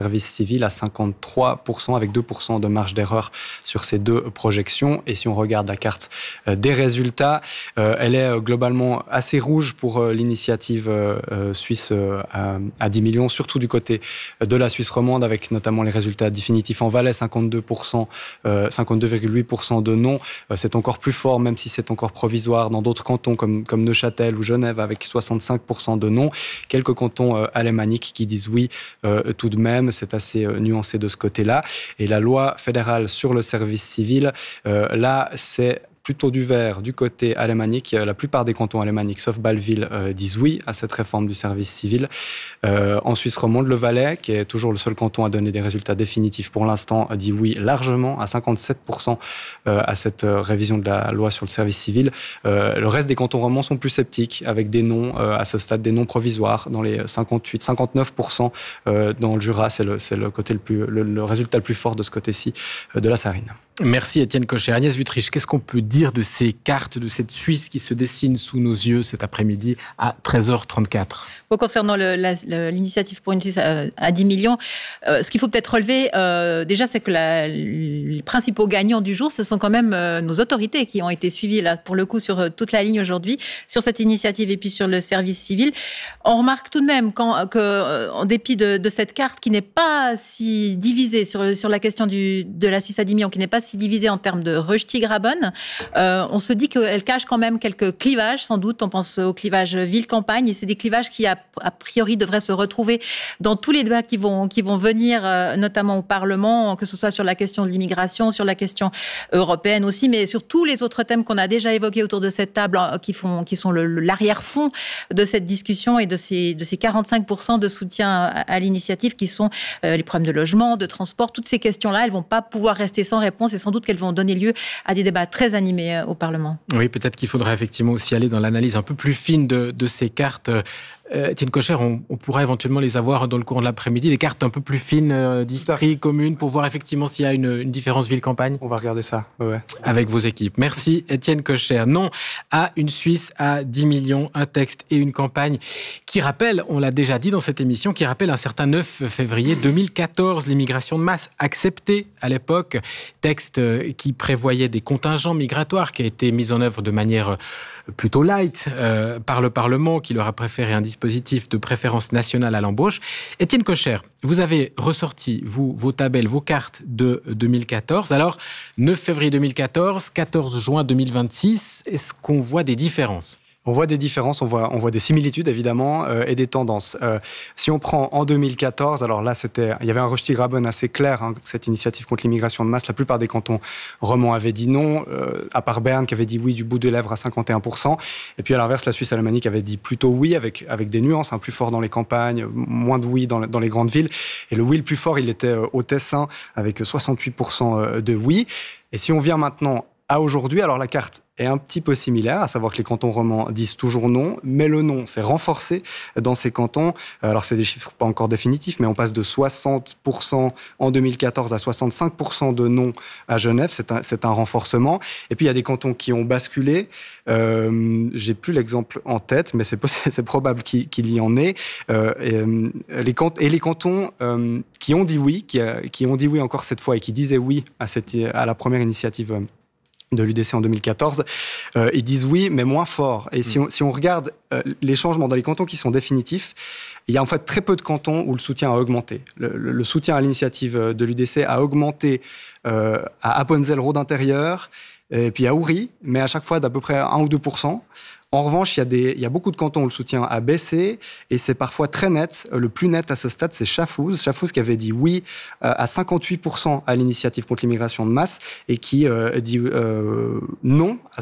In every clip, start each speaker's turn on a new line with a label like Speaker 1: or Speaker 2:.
Speaker 1: service civil à 53%, avec 2% de marge d'erreur sur ces deux projections. Et si on regarde la carte des résultats, elle est globalement assez rouge pour l'initiative suisse à 10 millions, surtout du côté de la Suisse romande, avec notamment les résultats définitifs en Valais, 52,8% de non. C'est encore plus fort, même si c'est encore provisoire, dans d'autres cantons comme Neuchâtel ou Genève, avec 65% de non. Quelques cantons alémaniques qui disent oui tout de même. C'est assez nuancé de ce côté-là. Et la loi fédérale sur le service civil, là, c'est plutôt du vert du côté alémanique. La plupart des cantons alémaniques, sauf Bâle-Ville, disent oui à cette réforme du service civil. En Suisse romande, le Valais, qui est toujours le seul canton à donner des résultats définitifs pour l'instant, dit oui largement, à 57% à cette révision de la loi sur le service civil. Le reste des cantons romans sont plus sceptiques, avec des noms, à ce stade, des noms provisoires, dans les 59% dans le Jura. C'est le côté le résultat le plus fort de ce côté-ci de la Sarine.
Speaker 2: Merci Étienne Kocher. Agnès Wüthrich, qu'est-ce qu'on peut dire de ces cartes, de cette Suisse qui se dessine sous nos yeux cet après-midi à 13h34 ?
Speaker 3: Bon, concernant l'initiative pour une Suisse à 10 millions, ce qu'il faut peut-être relever, déjà, c'est que les principaux gagnants du jour, ce sont quand même nos autorités qui ont été suivies, là, pour le coup, sur toute la ligne aujourd'hui, sur cette initiative et puis sur le service civil. On remarque tout de même qu'en dépit de cette carte qui n'est pas si divisée sur la question de la Suisse à 10 millions, qui n'est pas si divisée en termes de Rösti-Graben, on se dit qu'elle cache quand même quelques clivages, sans doute. On pense au clivage ville-campagne, et c'est des clivages qui, a priori, devraient se retrouver dans tous les débats qui vont venir, notamment au Parlement, que ce soit sur la question de l'immigration, sur la question européenne aussi, mais sur tous les autres thèmes qu'on a déjà évoqués autour de cette table, qui sont l'arrière-fond de cette discussion et de ces 45% de soutien à l'initiative, qui sont les problèmes de logement, de transport. Toutes ces questions-là, elles vont pas pouvoir rester sans réponse, et sans doute qu'elles vont donner lieu à des débats très animés au Parlement.
Speaker 2: Oui, peut-être qu'il faudrait effectivement aussi aller dans l'analyse un peu plus fine de ces cartes. Étienne Kocher, on pourra éventuellement les avoir dans le cours de l'après-midi, des cartes un peu plus fines, districts, communes, pour voir effectivement s'il y a une différence ville-campagne.
Speaker 1: On va regarder ça, ouais.
Speaker 2: Avec vos équipes. Merci Étienne Kocher. Non à une Suisse à 10 millions, un texte et une campagne qui rappelle, on l'a déjà dit dans cette émission, qui rappelle un certain 9 février 2014, l'immigration de masse acceptée à l'époque, texte qui prévoyait des contingents migratoires, qui a été mis en œuvre de manière plutôt light par le Parlement, qui leur a préféré un dispositif de préférence nationale à l'embauche. Étienne Kocher, vous avez ressorti, vos tabelles, vos cartes de 2014. Alors, 9 février 2014, 14 juin 2026, est-ce qu'on voit des différences ?
Speaker 1: On voit des différences, on voit des similitudes évidemment et des tendances. Si on prend en 2014, alors là il y avait un Rösti-Graben assez clair, cette initiative contre l'immigration de masse. La plupart des cantons romans avaient dit non, à part Berne qui avait dit oui du bout des lèvres à 51%. Et puis à l'inverse, la Suisse alémanique avait dit plutôt oui avec des nuances, plus fort dans les campagnes, moins de oui dans les grandes villes. Et le oui le plus fort, il était au Tessin avec 68% de oui. Et si on vient maintenant à aujourd'hui, alors la carte est un petit peu similaire, à savoir que les cantons romans disent toujours non, mais le non s'est renforcé dans ces cantons. Alors c'est des chiffres pas encore définitifs, mais on passe de 60% en 2014 à 65% de non à Genève, c'est un renforcement. Et puis il y a des cantons qui ont basculé, j'ai plus l'exemple en tête, mais c'est probable qu'il y en ait. Les cantons qui ont dit oui, qui ont dit oui encore cette fois et qui disaient oui à la première initiative de l'UDC en 2014, ils disent oui, mais moins fort. Et si on regarde les changements dans les cantons qui sont définitifs, il y a en fait très peu de cantons où le soutien a augmenté. Le soutien à l'initiative de l'UDC a augmenté à Appenzell, Rhône intérieur, et puis à Uri, mais à chaque fois d'à peu près 1 ou 2%. En revanche, il y a beaucoup de cantons où le soutien a baissé, et c'est parfois très net. Le plus net à ce stade, c'est Schaffhouse. Schaffhouse qui avait dit oui à 58% à l'initiative contre l'immigration de masse, et qui dit non à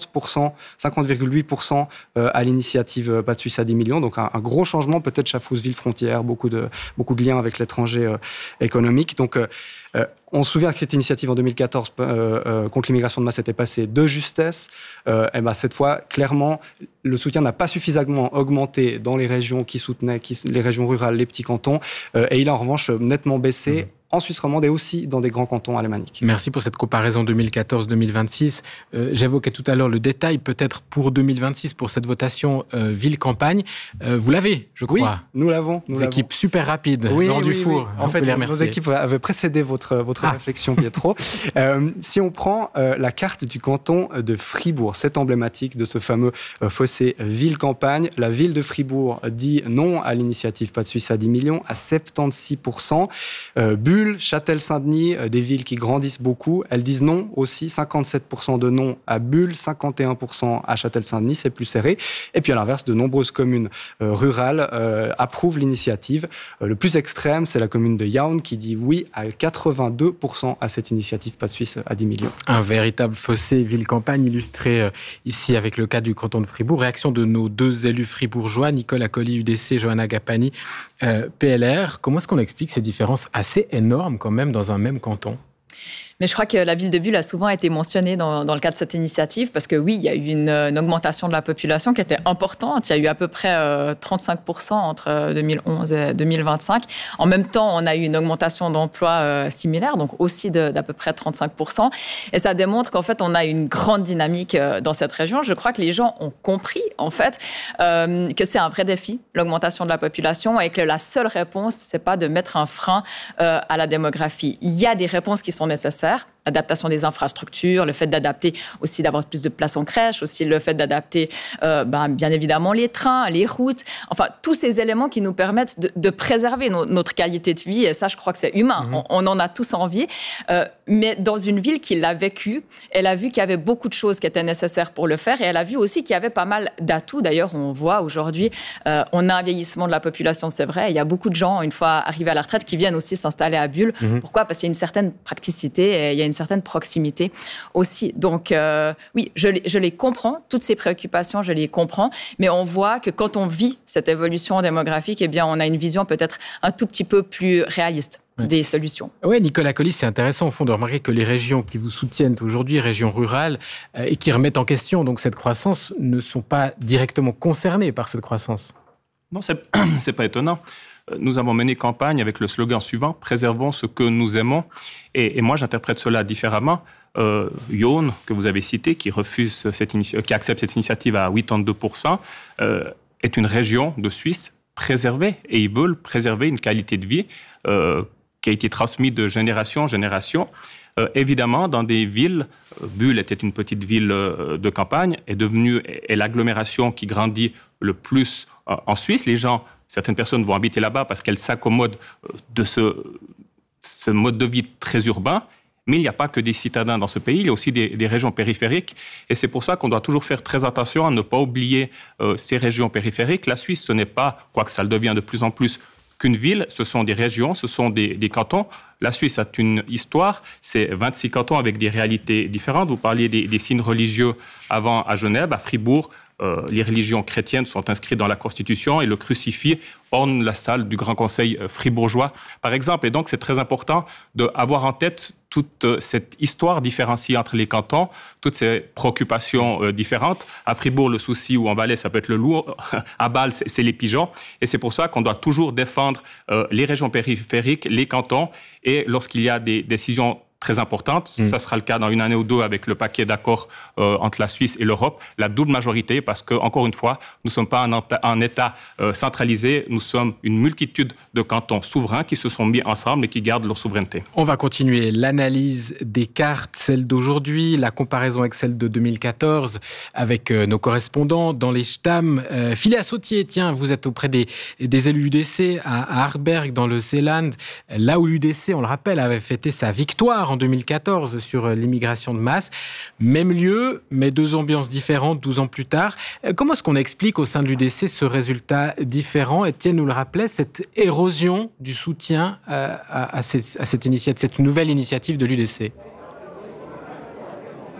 Speaker 1: 50,8% à l'initiative Pas de Suisse à 10 millions. Donc un gros changement, peut-être Schaffhouse, ville frontière, beaucoup de liens avec l'étranger économique. Donc on se souvient que cette initiative en 2014 contre l'immigration de masse était passée de justesse. Et ben cette fois, clairement, le soutien n'a pas suffisamment augmenté dans les régions qui soutenaient, les régions rurales, les petits cantons, et il a en revanche nettement baissé en Suisse romande et aussi dans des grands cantons alémaniques.
Speaker 2: Merci pour cette comparaison 2014-2026. J'évoquais tout à l'heure le détail peut-être pour 2026, pour cette votation ville-campagne. Vous l'avez, je crois.
Speaker 1: Oui, nous l'avons.
Speaker 2: Des équipes super rapides, Laurent Dufour.
Speaker 1: En fait, nos équipes avaient précédé votre réflexion, Pietro. Si on prend la carte du canton de Fribourg, c'est emblématique de ce fameux fossé ville-campagne. La ville de Fribourg dit non à l'initiative Pas de Suisse à 10 millions à 76%. Bulle, Châtel-Saint-Denis, des villes qui grandissent beaucoup, elles disent non aussi. 57% de non à Bulle, 51% à Châtel-Saint-Denis, c'est plus serré. Et puis à l'inverse, de nombreuses communes rurales approuvent l'initiative. Le plus extrême, c'est la commune de Jaun qui dit oui à 82% à cette initiative Pas de Suisse à 10 millions. Un
Speaker 2: véritable fossé ville-campagne illustré ici avec le cas du canton de Fribourg. Réaction de nos deux élus fribourgeois, Nicolas Colli, UDC, Johanna Gapani, PLR. Comment est-ce qu'on explique ces différences assez énormes quand même dans un même canton ?
Speaker 4: Mais je crois que la ville de Bulle a souvent été mentionnée dans le cadre de cette initiative parce que oui, il y a eu une augmentation de la population qui était importante. Il y a eu à peu près 35% entre 2011 et 2025. En même temps, on a eu une augmentation d'emplois similaire, donc aussi d'à peu près 35%. Et ça démontre qu'en fait, on a une grande dynamique dans cette région. Je crois que les gens ont compris, en fait, que c'est un vrai défi, l'augmentation de la population, et que la seule réponse, c'est pas de mettre un frein à la démographie. Il y a des réponses qui sont nécessaires. L'adaptation des infrastructures, le fait d'adapter aussi, d'avoir plus de places en crèche, aussi le fait d'adapter bien évidemment les trains, les routes, enfin tous ces éléments qui nous permettent de préserver notre qualité de vie, et ça je crois que c'est humain, on en a tous envie, mais dans une ville qui l'a vécu, elle a vu qu'il y avait beaucoup de choses qui étaient nécessaires pour le faire, et elle a vu aussi qu'il y avait pas mal d'atouts. D'ailleurs on voit aujourd'hui, on a un vieillissement de la population, c'est vrai, il y a beaucoup de gens une fois arrivés à la retraite qui viennent aussi s'installer à Bulle. Pourquoi ? Parce qu'il y a une certaine praticité et il y a une certaine proximité aussi. Donc oui, je les comprends, toutes ces préoccupations, je les comprends, mais on voit que quand on vit cette évolution démographique, eh bien, on a une vision peut-être un tout petit peu plus réaliste des solutions.
Speaker 2: Oui, Nicolas Colli, c'est intéressant au fond de remarquer que les régions qui vous soutiennent aujourd'hui, régions rurales, et qui remettent en question donc cette croissance, ne sont pas directement concernées par cette croissance.
Speaker 5: Non, c'est pas étonnant. Nous avons mené campagne avec le slogan suivant « Préservons ce que nous aimons ». Et moi, j'interprète cela différemment. Jaun, que vous avez cité, qui accepte cette initiative à 82%, est une région de Suisse préservée. Et ils veulent préserver une qualité de vie qui a été transmise de génération en génération. Évidemment, dans des villes, Bulle était une petite ville de campagne, est l'agglomération qui grandit le plus en Suisse. Certaines personnes vont habiter là-bas parce qu'elles s'accommodent de ce mode de vie très urbain. Mais il n'y a pas que des citadins dans ce pays, il y a aussi des régions périphériques. Et c'est pour ça qu'on doit toujours faire très attention à ne pas oublier ces régions périphériques. La Suisse, ce n'est pas, quoique ça le devient de plus en plus, qu'une ville, ce sont des régions, ce sont des cantons. La Suisse a une histoire, c'est 26 cantons avec des réalités différentes. Vous parliez des signes religieux avant à Genève, à Fribourg. Les religions chrétiennes sont inscrites dans la Constitution et le crucifix orne la salle du Grand Conseil fribourgeois, par exemple. Et donc, c'est très important d'avoir en tête toute cette histoire différenciée entre les cantons, toutes ces préoccupations différentes. À Fribourg, le souci, ou en Valais, ça peut être le loup. À Bâle, c'est les pigeons. Et c'est pour ça qu'on doit toujours défendre les régions périphériques, les cantons. Et lorsqu'il y a des décisions très importante. Ça sera le cas dans une année ou deux avec le paquet d'accords entre la Suisse et l'Europe, la double majorité, parce que, encore une fois, nous ne sommes pas un État centralisé, nous sommes une multitude de cantons souverains qui se sont mis ensemble et qui gardent leur souveraineté.
Speaker 2: On va continuer l'analyse des cartes, celle d'aujourd'hui, la comparaison avec celle de 2014, avec nos correspondants dans les Stam. Philéa Sautier, tiens, vous êtes auprès des élus UDC à Aarberg, dans le Seeland, là où l'UDC, on le rappelle, avait fêté sa victoire en 2014 sur l'immigration de masse. Même lieu, mais deux ambiances différentes 12 ans plus tard. Comment est-ce qu'on explique au sein de l'UDC ce résultat différent ? Étienne nous le rappelait, cette érosion du soutien à cette initiative, cette nouvelle initiative de l'UDC.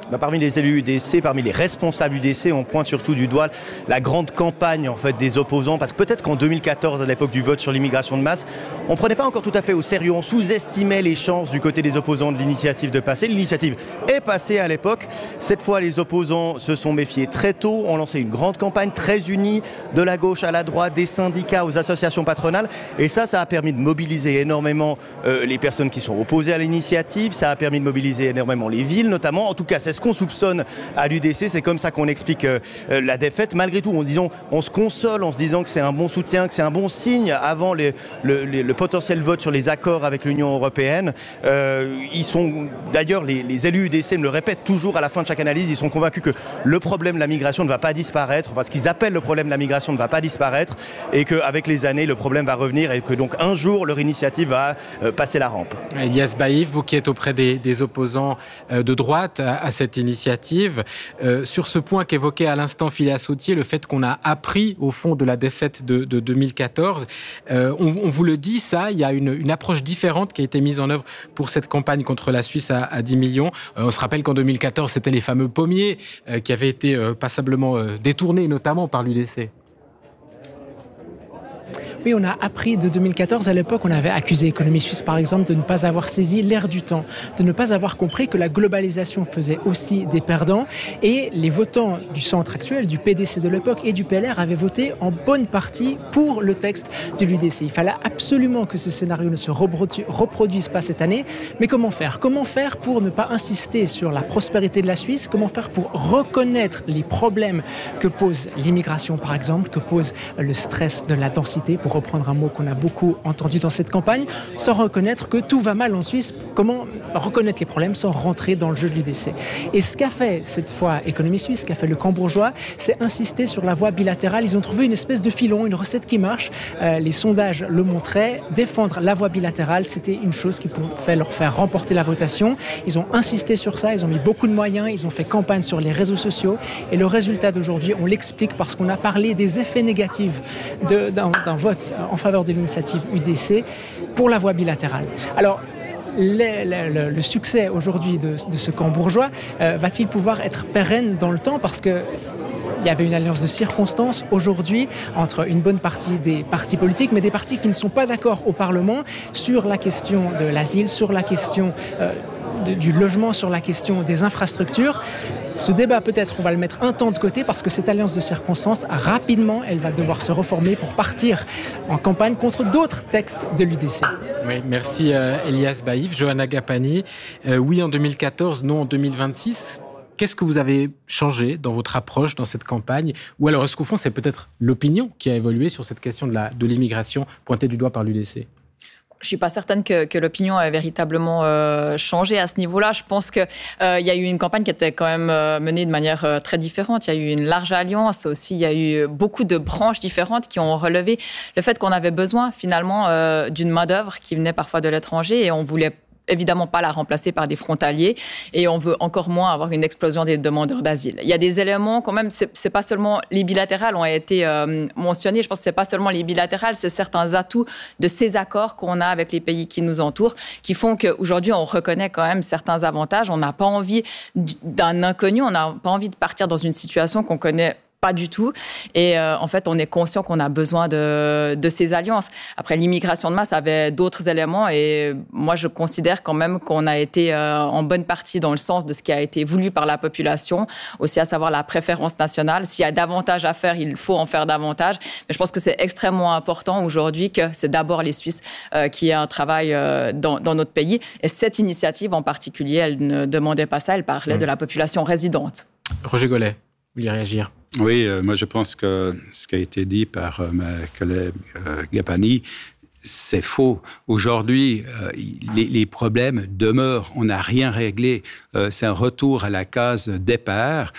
Speaker 6: Parmi les élus UDC, parmi les responsables UDC, on pointe surtout du doigt la grande campagne en fait des opposants, parce que peut-être qu'en 2014, à l'époque du vote sur l'immigration de masse, on ne prenait pas encore tout à fait au sérieux, on sous-estimait les chances du côté des opposants de l'initiative de passer. L'initiative est passée à l'époque. Cette fois, les opposants se sont méfiés très tôt, ont lancé une grande campagne très unie, de la gauche à la droite, des syndicats aux associations patronales, et ça a permis de mobiliser énormément les personnes qui sont opposées à l'initiative, ça a permis de mobiliser énormément les villes notamment. En tout cas, c'est ce qu'on soupçonne à l'UDC, c'est comme ça qu'on explique la défaite. Malgré tout, on se console en se disant que c'est un bon soutien, que c'est un bon signe avant le potentiel vote sur les accords avec l'Union européenne. Ils sont, d'ailleurs, les élus UDC me le répètent toujours à la fin de chaque analyse, ils sont convaincus que le problème de la migration ne va pas disparaître, enfin ce qu'ils appellent le problème de la migration ne va pas disparaître, et qu'avec les années, le problème va revenir, et que donc un jour, leur initiative va passer la rampe.
Speaker 2: Elias Baïf, vous qui êtes auprès des opposants de droite à cette initiative, sur ce point qu'évoquait à l'instant Philéas Sautier, le fait qu'on a appris au fond de la défaite de 2014, on vous le dit, ça, il y a une approche différente qui a été mise en œuvre pour cette campagne contre la Suisse à 10 millions. On se rappelle qu'en 2014, c'était les fameux pommiers qui avaient été passablement détournés, notamment par l'UDC.
Speaker 7: Oui, on a appris de 2014. À l'époque, on avait accusé l'économie suisse, par exemple, de ne pas avoir saisi l'air du temps, de ne pas avoir compris que la globalisation faisait aussi des perdants. Et les votants du centre actuel, du PDC de l'époque et du PLR, avaient voté en bonne partie pour le texte de l'UDC. Il fallait absolument que ce scénario ne se reproduise pas cette année. Mais comment faire ? Comment faire pour ne pas insister sur la prospérité de la Suisse ? Comment faire pour reconnaître les problèmes que pose l'immigration, par exemple, que pose le stress de la densité, pour reprendre un mot qu'on a beaucoup entendu dans cette campagne, sans reconnaître que tout va mal en Suisse. Comment reconnaître les problèmes sans rentrer dans le jeu de l'UDC ? Et ce qu'a fait cette fois Économie Suisse, ce qu'a fait le camp bourgeois, c'est insister sur la voie bilatérale. Ils ont trouvé une espèce de filon, une recette qui marche. Les sondages le montraient. Défendre la voie bilatérale, c'était une chose qui pouvait leur faire remporter la votation. Ils ont insisté sur ça, ils ont mis beaucoup de moyens, ils ont fait campagne sur les réseaux sociaux. Et le résultat d'aujourd'hui, on l'explique parce qu'on a parlé des effets négatifs d'un vote en faveur de l'initiative UDC pour la voie bilatérale. Alors, le succès aujourd'hui de ce camp bourgeois va-t-il pouvoir être pérenne dans le temps ? Parce que il y avait une alliance de circonstances aujourd'hui entre une bonne partie des partis politiques, mais des partis qui ne sont pas d'accord au Parlement sur la question de l'asile, sur la question du logement, sur la question des infrastructures. Ce débat, peut-être, on va le mettre un temps de côté parce que cette alliance de circonstances, rapidement, elle va devoir se reformer pour partir en campagne contre d'autres textes de l'UDC.
Speaker 2: Oui, merci Elias Baïf. Johanna Gapani, oui en 2014, non en 2026. Qu'est-ce que vous avez changé dans votre approche dans cette campagne ? Ou alors, est-ce qu'au fond, c'est peut-être l'opinion qui a évolué sur cette question de l'immigration pointée du doigt par l'UDC ?
Speaker 4: Je ne suis pas certaine que l'opinion a véritablement changé à ce niveau-là. Je pense qu'il y a eu une campagne qui était quand même menée de manière très différente. Il y a eu une large alliance aussi. Il y a eu beaucoup de branches différentes qui ont relevé le fait qu'on avait besoin finalement d'une main-d'œuvre qui venait parfois de l'étranger et on voulait évidemment pas la remplacer par des frontaliers et on veut encore moins avoir une explosion des demandeurs d'asile. Il y a des éléments quand même, c'est pas seulement les bilatérales ont été mentionnés, je pense que c'est pas seulement les bilatérales, c'est certains atouts de ces accords qu'on a avec les pays qui nous entourent qui font qu'aujourd'hui on reconnaît quand même certains avantages, on n'a pas envie d'un inconnu, on n'a pas envie de partir dans une situation qu'on connaît pas du tout. Et en fait, on est conscient qu'on a besoin de ces alliances. Après, l'immigration de masse avait d'autres éléments et moi, je considère quand même qu'on a été en bonne partie dans le sens de ce qui a été voulu par la population, aussi à savoir la préférence nationale. S'il y a davantage à faire, il faut en faire davantage. Mais je pense que c'est extrêmement important aujourd'hui que c'est d'abord les Suisses qui aient un travail dans notre pays. Et cette initiative en particulier, elle ne demandait pas ça, elle parlait de la population résidente.
Speaker 2: Roger Gollet, vous voulez réagir ?
Speaker 8: Oui, moi je pense que ce qui a été dit par ma collègue Gapani, c'est faux. Aujourd'hui, les problèmes demeurent. On n'a rien réglé. C'est un retour à la case départ.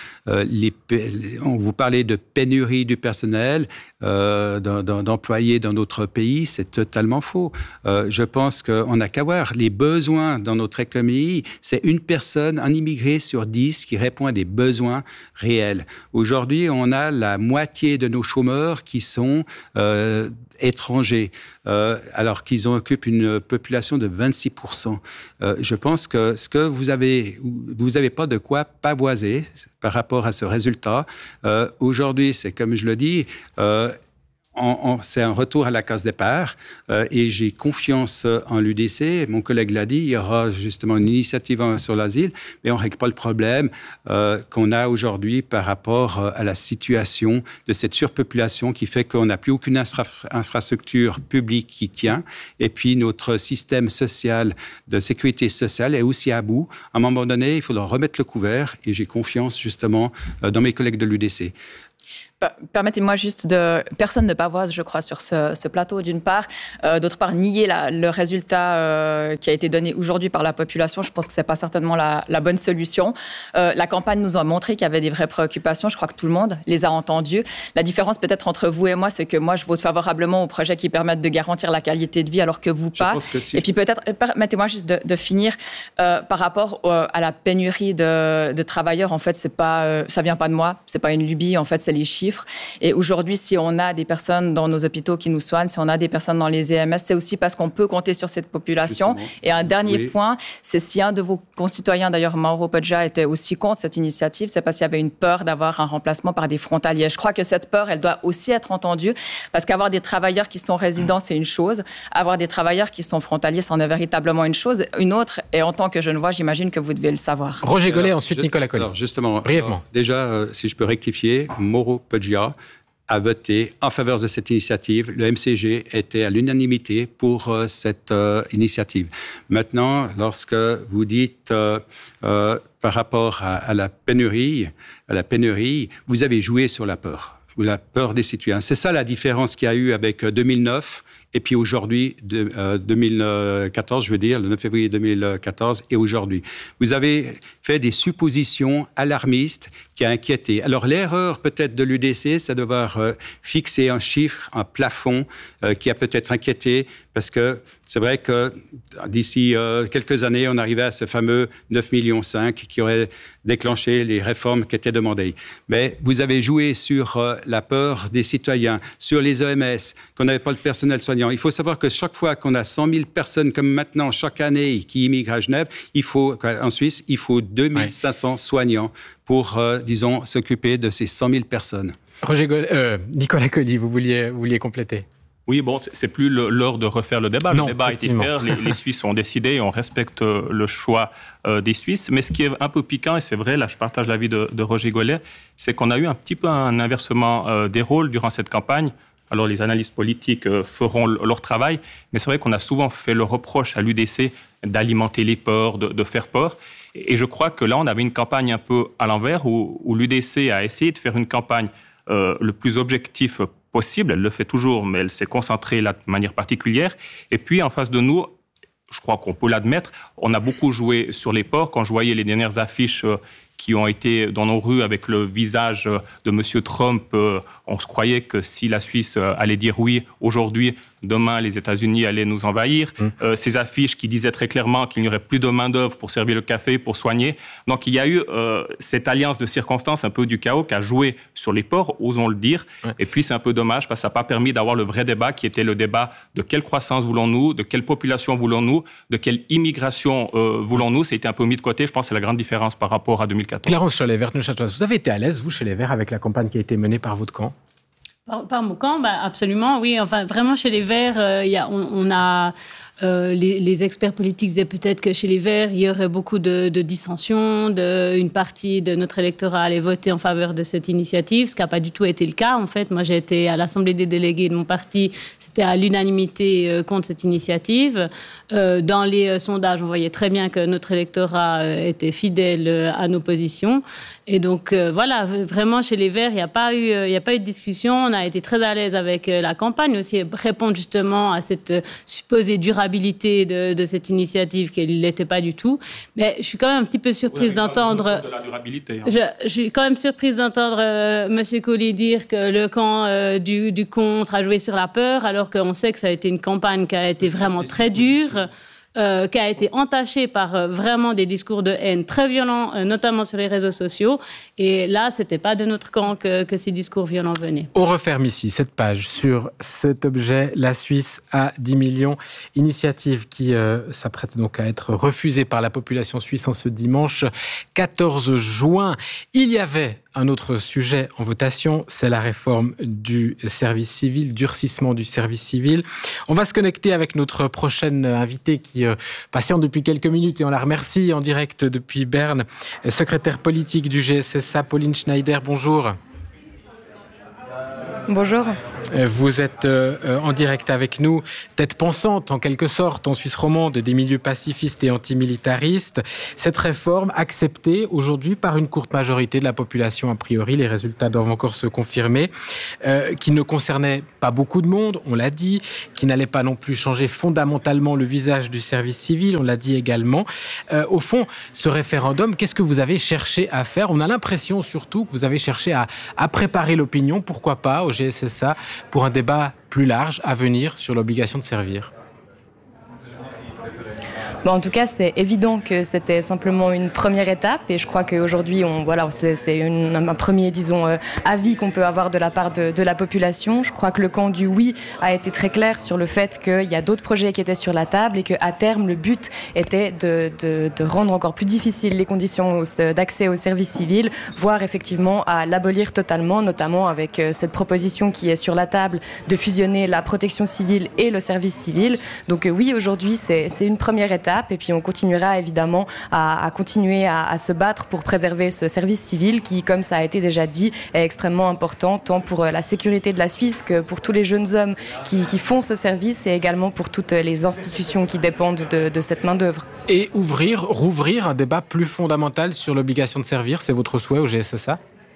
Speaker 8: On vous parlait de pénurie du personnel, d'employés dans notre pays. C'est totalement faux. Je pense qu'on n'a qu'à voir les besoins dans notre économie. C'est une personne, un immigré sur 10 qui répond à des besoins réels. Aujourd'hui, on a la moitié de nos chômeurs qui sont étrangers. alors qu'ils occupent une population de 26%. Je pense que ce que vous avez pas de quoi pavoiser par rapport à ce résultat. Aujourd'hui, c'est comme je le dis, c'est un retour à la case départ et j'ai confiance en l'UDC. Mon collègue l'a dit, il y aura justement une initiative sur l'asile, mais on ne règle pas le problème qu'on a aujourd'hui par rapport à la situation de cette surpopulation qui fait qu'on n'a plus aucune infrastructure publique qui tient. Et puis notre système social de sécurité sociale est aussi à bout. À un moment donné, il faudra remettre le couvert et j'ai confiance justement dans mes collègues de l'UDC.
Speaker 4: Permettez-moi juste personne ne pavoise, je crois, sur ce plateau, d'une part. D'autre part, nier le résultat qui a été donné aujourd'hui par la population, je pense que c'est pas certainement la bonne solution. La campagne nous a montré qu'il y avait des vraies préoccupations. Je crois que tout le monde les a entendues. La différence peut-être entre vous et moi, c'est que moi, je vote favorablement aux projets qui permettent de garantir la qualité de vie, alors que vous pas. Et puis peut-être, permettez-moi juste de finir par rapport à la pénurie de travailleurs. En fait, c'est pas, ça vient pas de moi, c'est pas une lubie. En fait, c'est les chiffres. Et aujourd'hui, si on a des personnes dans nos hôpitaux qui nous soignent, si on a des personnes dans les EMS, c'est aussi parce qu'on peut compter sur cette population. Justement. Et un dernier point, c'est si un de vos concitoyens, d'ailleurs Mauro Poggia, était aussi contre cette initiative, c'est parce qu'il y avait une peur d'avoir un remplacement par des frontaliers. Je crois que cette peur, elle doit aussi être entendue, parce qu'avoir des travailleurs qui sont résidents, c'est une chose. Avoir des travailleurs qui sont frontaliers, c'en est véritablement une chose. Une autre, et en tant que Genevois, j'imagine que vous devez le savoir.
Speaker 2: Roger Gollet, ensuite Nicolas Colli.
Speaker 8: Alors justement,
Speaker 2: brièvement.
Speaker 8: Déjà, si je peux rectifier, Mauro Poggia a voté en faveur de cette initiative. Le MCG était à l'unanimité pour cette initiative. Maintenant, lorsque vous dites par rapport à la pénurie, vous avez joué sur la peur des citoyens. C'est ça la différence qu'il y a eu avec 2009 et puis aujourd'hui, 2014, je veux dire, le 9 février 2014 et aujourd'hui. Vous avez fait des suppositions alarmistes qui a inquiété. Alors l'erreur peut-être de l'UDC, c'est de devoir fixer un chiffre, un plafond qui a peut-être inquiété, parce que c'est vrai que d'ici quelques années, on arrivait à ce fameux 9,5 millions qui aurait déclenché les réformes qui étaient demandées. Mais vous avez joué sur la peur des citoyens, sur les EMS, qu'on n'avait pas le personnel soignant. Il faut savoir que chaque fois qu'on a 100 000 personnes, comme maintenant, chaque année, qui immigrent à Genève, en Suisse, il faut 2500 soignants pour, disons, s'occuper de ces 100 000 personnes.
Speaker 2: Nicolas Colli, vous vouliez compléter?
Speaker 5: Oui, bon, c'est plus l'heure de refaire le débat.
Speaker 2: Non,
Speaker 5: le débat a été fait, les Suisses ont décidé et on respecte le choix des Suisses. Mais ce qui est un peu piquant, et c'est vrai, là je partage l'avis de Roger Gollet, c'est qu'on a eu un petit peu un inversement des rôles durant cette campagne. Alors les analystes politiques feront leur travail, mais c'est vrai qu'on a souvent fait le reproche à l'UDC d'alimenter les peurs, de faire peur. Et je crois que là, on avait une campagne un peu à l'envers où l'UDC a essayé de faire une campagne le plus objectif possible. Elle le fait toujours, mais elle s'est concentrée là de manière particulière. Et puis, en face de nous, je crois qu'on peut l'admettre, on a beaucoup joué sur les ports. Quand je voyais les dernières affiches qui ont été dans nos rues avec le visage de M. Trump, on se croyait que si la Suisse allait dire oui aujourd'hui, demain les États-Unis allaient nous envahir. Ces affiches qui disaient très clairement qu'il n'y aurait plus de main-d'œuvre pour servir le café, pour soigner. Donc il y a eu cette alliance de circonstances, un peu du chaos, qui a joué sur les ports, osons le dire. Et puis c'est un peu dommage parce que ça n'a pas permis d'avoir le vrai débat qui était le débat de quelle croissance voulons-nous, de quelle population voulons-nous, de quelle immigration voulons-nous. Ça a été un peu mis de côté. Je pense que c'est la grande différence par rapport à 2014.
Speaker 2: Clarence Cholet-Vert, Neuchâteloise, vous avez été à l'aise, vous, chez les Verts, avec la campagne qui a été menée par votre camp?
Speaker 9: Par mon camp, absolument, oui. Enfin, vraiment, chez les Verts, on a... les experts politiques disaient peut-être que chez les Verts, il y aurait beaucoup de dissensions, une partie de notre électorat allait voter en faveur de cette initiative, ce qui n'a pas du tout été le cas. En fait, moi, j'ai été à l'Assemblée des délégués de mon parti, c'était à l'unanimité contre cette initiative. Dans les sondages, on voyait très bien que notre électorat était fidèle à nos positions. Et donc, voilà, vraiment, chez les Verts, il n'y a pas eu de discussion. On a été très à l'aise avec la campagne, aussi répondre justement à cette supposée durabilité de cette initiative, qu'elle ne l'était pas du tout. Mais je suis quand même un petit peu surprise d'entendre...
Speaker 5: De la durabilité,
Speaker 9: je suis quand même surprise d'entendre M. Colli dire que le camp du contre a joué sur la peur, alors qu'on sait que ça a été une campagne qui a été vraiment très dure. qui a été entaché par vraiment des discours de haine très violents, notamment sur les réseaux sociaux. Et là, c'était pas de notre camp que ces discours violents venaient.
Speaker 2: On referme ici cette page sur cet objet, la Suisse à 10 millions, initiative qui s'apprête donc à être refusée par la population suisse en ce dimanche 14 juin. Il y avait un autre sujet en votation, c'est la réforme du service civil, durcissement du service civil. On va se connecter avec notre prochaine invitée qui patiente depuis quelques minutes et on la remercie en direct depuis Berne, secrétaire politique du GSSA, Pauline Schneider, bonjour.
Speaker 10: Bonjour.
Speaker 2: Vous êtes en direct avec nous, tête pensante en quelque sorte en Suisse romande des milieux pacifistes et antimilitaristes. Cette réforme acceptée aujourd'hui par une courte majorité de la population a priori, les résultats doivent encore se confirmer, qui ne concernait pas beaucoup de monde, on l'a dit, qui n'allait pas non plus changer fondamentalement le visage du service civil, on l'a dit également. Au fond, ce référendum, qu'est-ce que vous avez cherché à faire ? On a l'impression surtout que vous avez cherché à préparer l'opinion, pourquoi pas, au GSSA, pour un débat plus large à venir sur l'obligation de servir.
Speaker 10: Bon, en tout cas, c'est évident que c'était simplement une première étape et je crois qu'aujourd'hui, c'est un premier, avis qu'on peut avoir de la part de la population. Je crois que le camp du oui a été très clair sur le fait qu'il y a d'autres projets qui étaient sur la table et qu'à terme, le but était de rendre encore plus difficiles les conditions d'accès au service civil, voire effectivement à l'abolir totalement, notamment avec cette proposition qui est sur la table de fusionner la protection civile et le service civil. Donc oui, aujourd'hui, c'est une première étape. Et puis on continuera évidemment à continuer à se battre pour préserver ce service civil qui, comme ça a été déjà dit, est extrêmement important tant pour la sécurité de la Suisse que pour tous les jeunes hommes qui font ce service et également pour toutes les institutions qui dépendent de cette main-d'œuvre.
Speaker 2: Et rouvrir un débat plus fondamental sur l'obligation de servir, c'est votre souhait au GSSA ?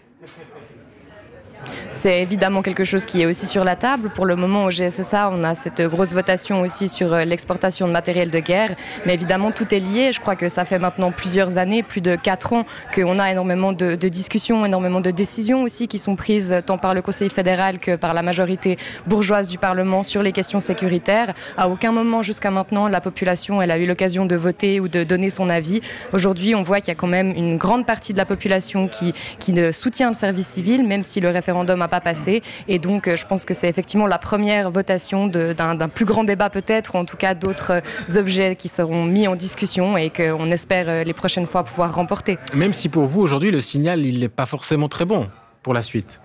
Speaker 10: C'est évidemment quelque chose qui est aussi sur la table. Pour le moment, au GSSA, on a cette grosse votation aussi sur l'exportation de matériel de guerre. Mais évidemment, tout est lié. Je crois que ça fait maintenant plusieurs années, plus de 4 ans, qu'on a énormément de discussions, énormément de décisions aussi qui sont prises tant par le Conseil fédéral que par la majorité bourgeoise du Parlement sur les questions sécuritaires. À aucun moment jusqu'à maintenant, la population elle a eu l'occasion de voter ou de donner son avis. Aujourd'hui, on voit qu'il y a quand même une grande partie de la population qui soutient le service civil, même si le référendum n'a pas passé. Et donc, je pense que c'est effectivement la première votation d'un plus grand débat peut-être, ou en tout cas d'autres objets qui seront mis en discussion et qu'on espère les prochaines fois pouvoir remporter.
Speaker 2: Même si pour vous, aujourd'hui, le signal, il n'est pas forcément très bon pour la suite.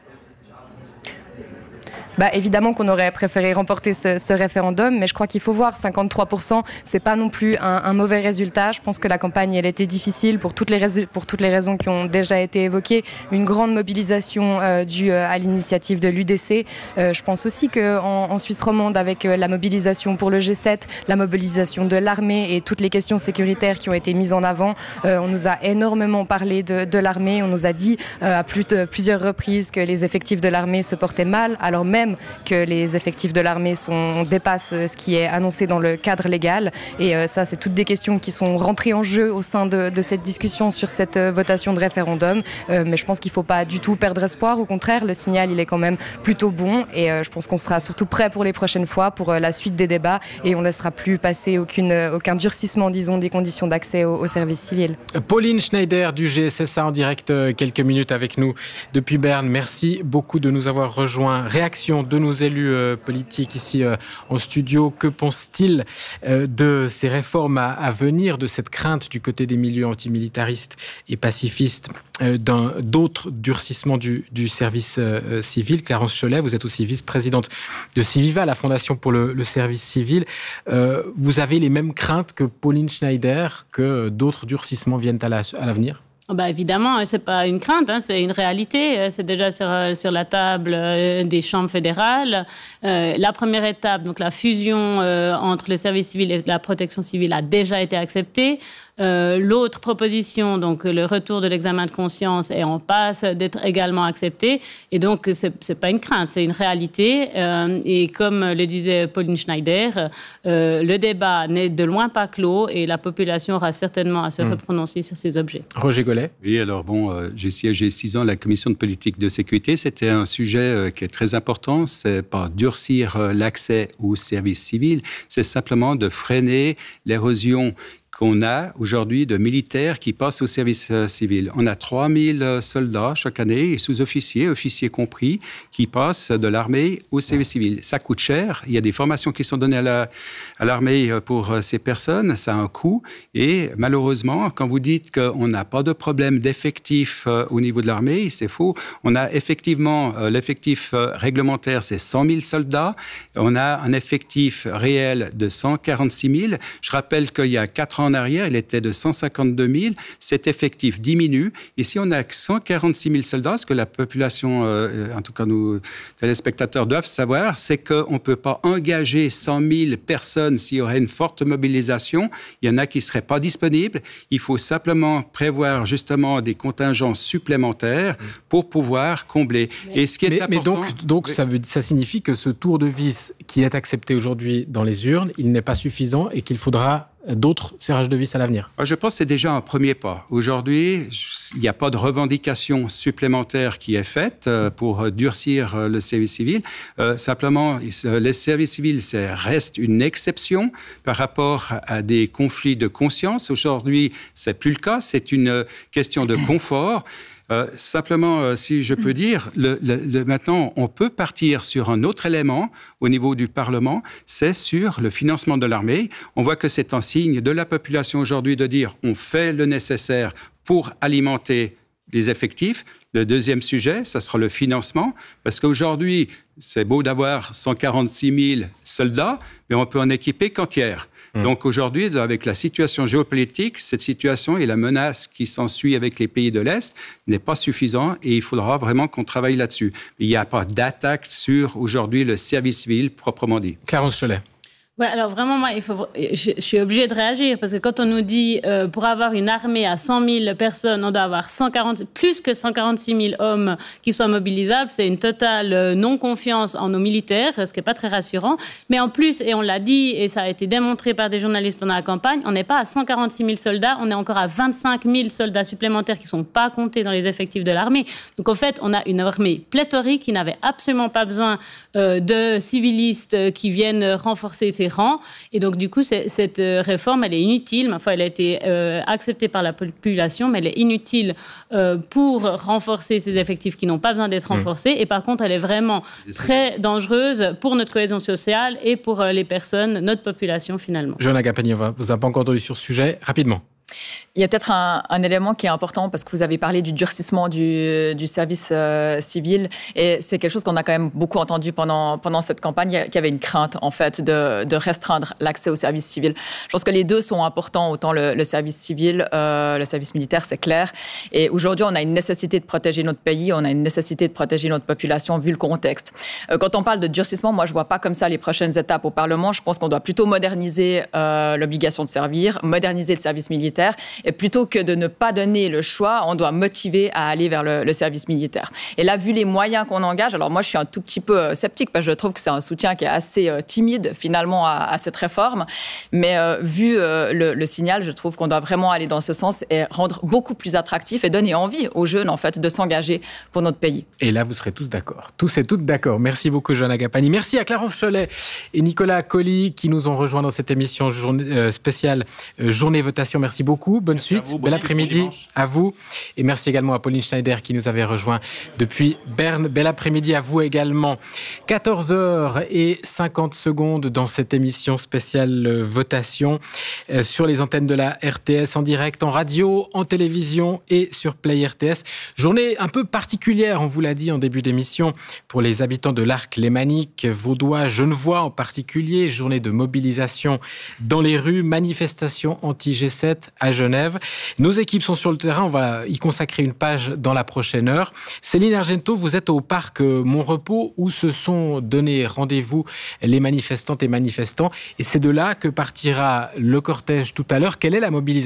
Speaker 10: Évidemment qu'on aurait préféré remporter ce référendum, mais je crois qu'il faut voir 53%, c'est pas non plus un mauvais résultat. Je pense que la campagne elle était difficile pour toutes les raisons qui ont déjà été évoquées. Une grande mobilisation due à l'initiative de l'UDC. Je pense aussi qu'en Suisse romande, avec la mobilisation pour le G7, la mobilisation de l'armée et toutes les questions sécuritaires qui ont été mises en avant, on nous a énormément parlé de l'armée. On nous a dit à plusieurs reprises que les effectifs de l'armée se portaient mal, alors même que les effectifs de l'armée dépassent ce qui est annoncé dans le cadre légal. Et ça, c'est toutes des questions qui sont rentrées en jeu au sein de cette discussion sur cette votation de référendum. Mais je pense qu'il ne faut pas du tout perdre espoir. Au contraire, le signal, il est quand même plutôt bon. Et je pense qu'on sera surtout prêt pour les prochaines fois, pour la suite des débats. Et on ne laissera plus passer aucun durcissement, disons, des conditions d'accès au service civil.
Speaker 2: Pauline Schneider du GSSA en direct quelques minutes avec nous depuis Berne. Merci beaucoup de nous avoir rejoints. Réaction de nos élus politiques ici en studio. Que pense-t-il de ces réformes à venir, de cette crainte du côté des milieux antimilitaristes et pacifistes d'autres durcissements du service civil? Clarence Cholet, vous êtes aussi vice-présidente de Civiva, la Fondation pour le service civil. Vous avez les mêmes craintes que Pauline Schneider, que d'autres durcissements viennent à l'avenir?
Speaker 9: Évidemment, c'est pas une crainte, c'est une réalité. C'est déjà sur la table des chambres fédérales. La première étape, donc la fusion entre le service civil et la protection civile, a déjà été acceptée. L'autre proposition, donc le retour de l'examen de conscience, est en passe d'être également acceptée. Et donc, c'est pas une crainte, c'est une réalité. Et comme le disait Pauline Schneider, le débat n'est de loin pas clos et la population aura certainement à se reprononcer sur ces objets.
Speaker 2: Roger Gollet.
Speaker 8: Oui, alors j'ai siégé 6 ans à la Commission de politique de sécurité. C'était un sujet qui est très important. C'est pas durcir l'accès au service civil, c'est simplement de freiner l'érosion qu'on a aujourd'hui de militaires qui passent au service civil. On a 3000 soldats chaque année, et sous-officiers, officiers compris, qui passent de l'armée au service civil. Ça coûte cher. Il y a des formations qui sont données à l'armée pour ces personnes. Ça a un coût. Et malheureusement, quand vous dites qu'on n'a pas de problème d'effectif au niveau de l'armée, c'est faux. On a effectivement l'effectif réglementaire, c'est 100 000 soldats. On a un effectif réel de 146 000. Je rappelle qu'il y a 4 ans en arrière, il était de 152 000. Cet effectif diminue. Et si on a 146 000 soldats, ce que la population, en tout cas nos téléspectateurs doivent savoir, c'est qu'on ne peut pas engager 100 000 personnes s'il y aurait une forte mobilisation. Il y en a qui ne seraient pas disponibles. Il faut simplement prévoir justement des contingents supplémentaires pour pouvoir combler. Et ce qui est important...
Speaker 2: Mais donc ça signifie que ce tour de vis qui est accepté aujourd'hui dans les urnes, il n'est pas suffisant et qu'il faudra d'autres serrages de vis à l'avenir?
Speaker 8: Je pense que c'est déjà un premier pas. Aujourd'hui, il n'y a pas de revendication supplémentaire qui est faite pour durcir le service civil. Simplement, le service civil, ça reste une exception par rapport à des conflits de conscience. Aujourd'hui, c'est plus le cas. C'est une question de confort. Simplement, si je peux dire, maintenant, on peut partir sur un autre élément au niveau du Parlement, c'est sur le financement de l'armée. On voit que c'est un signe de la population aujourd'hui de dire on fait le nécessaire pour alimenter les effectifs. Le deuxième sujet, ça sera le financement, parce qu'aujourd'hui, c'est beau d'avoir 146 000 soldats, mais on peut en équiper qu'entière. Donc aujourd'hui, avec la situation géopolitique, cette situation et la menace qui s'ensuit avec les pays de l'Est n'est pas suffisant et il faudra vraiment qu'on travaille là-dessus. Il n'y a pas d'attaque sur aujourd'hui le service civil proprement dit.
Speaker 2: Clarence Cholet.
Speaker 9: Ouais, alors vraiment, moi, je suis obligée de réagir parce que quand on nous dit pour avoir une armée à 100 000 personnes, on doit avoir plus que 146 000 hommes qui soient mobilisables, c'est une totale non-confiance en nos militaires, ce qui n'est pas très rassurant. Mais en plus, et on l'a dit, et ça a été démontré par des journalistes pendant la campagne, on n'est pas à 146 000 soldats, on est encore à 25 000 soldats supplémentaires qui ne sont pas comptés dans les effectifs de l'armée. Donc en fait, on a une armée pléthorique qui n'avait absolument pas besoin de civilistes qui viennent renforcer ses rangs. Et donc, du coup, cette réforme, elle est inutile. Ma foi, elle a été acceptée par la population, mais elle est inutile pour renforcer ces effectifs qui n'ont pas besoin d'être renforcés. Et par contre, elle est vraiment très dangereuse pour notre cohésion sociale et pour les personnes, notre population, finalement.
Speaker 2: Johanna Gapani, vous n'avez pas encore entendu sur ce sujet. Rapidement.
Speaker 4: Il y a peut-être un élément qui est important parce que vous avez parlé du durcissement du service civil et c'est quelque chose qu'on a quand même beaucoup entendu pendant cette campagne, qu'il y avait une crainte en fait de restreindre l'accès au service civil. Je pense que les deux sont importants, autant le service civil, le service militaire, c'est clair. Et aujourd'hui, on a une nécessité de protéger notre pays, on a une nécessité de protéger notre population vu le contexte. Quand on parle de durcissement, moi je vois pas comme ça les prochaines étapes au Parlement. Je pense qu'on doit plutôt moderniser l'obligation de servir, moderniser le service militaire. Et plutôt que de ne pas donner le choix, on doit motiver à aller vers le service militaire. Et là, vu les moyens qu'on engage, alors moi, je suis un tout petit peu sceptique parce que je trouve que c'est un soutien qui est assez timide, finalement, à cette réforme. Mais vu le signal, je trouve qu'on doit vraiment aller dans ce sens et rendre beaucoup plus attractif et donner envie aux jeunes, en fait, de s'engager pour notre pays.
Speaker 2: Et là, vous serez tous d'accord. Tous et toutes d'accord. Merci beaucoup, Johanna Gapani. Merci à Clarence Cholet et Nicolas Colli qui nous ont rejoints dans cette émission spéciale Journée Votation. Merci beaucoup. Bonne suite, bel après-midi à vous. Et merci également à Pauline Schneider qui nous avait rejoint depuis Berne. Bel après-midi à vous également. 14h50 dans cette émission spéciale votation sur les antennes de la RTS en direct, en radio, en télévision et sur Play RTS. Journée un peu particulière, on vous l'a dit en début d'émission, pour les habitants de l'Arc lémanique, vaudois, genevois en particulier. Journée de mobilisation dans les rues, manifestation anti-G7 à Genève. Nos équipes sont sur le terrain, on va y consacrer une page dans la prochaine heure. Céline Argenteau, vous êtes au parc Mon-Repos où se sont donnés rendez-vous les manifestantes et manifestants. Et c'est de là que partira le cortège tout à l'heure. Quelle est la mobilisation ?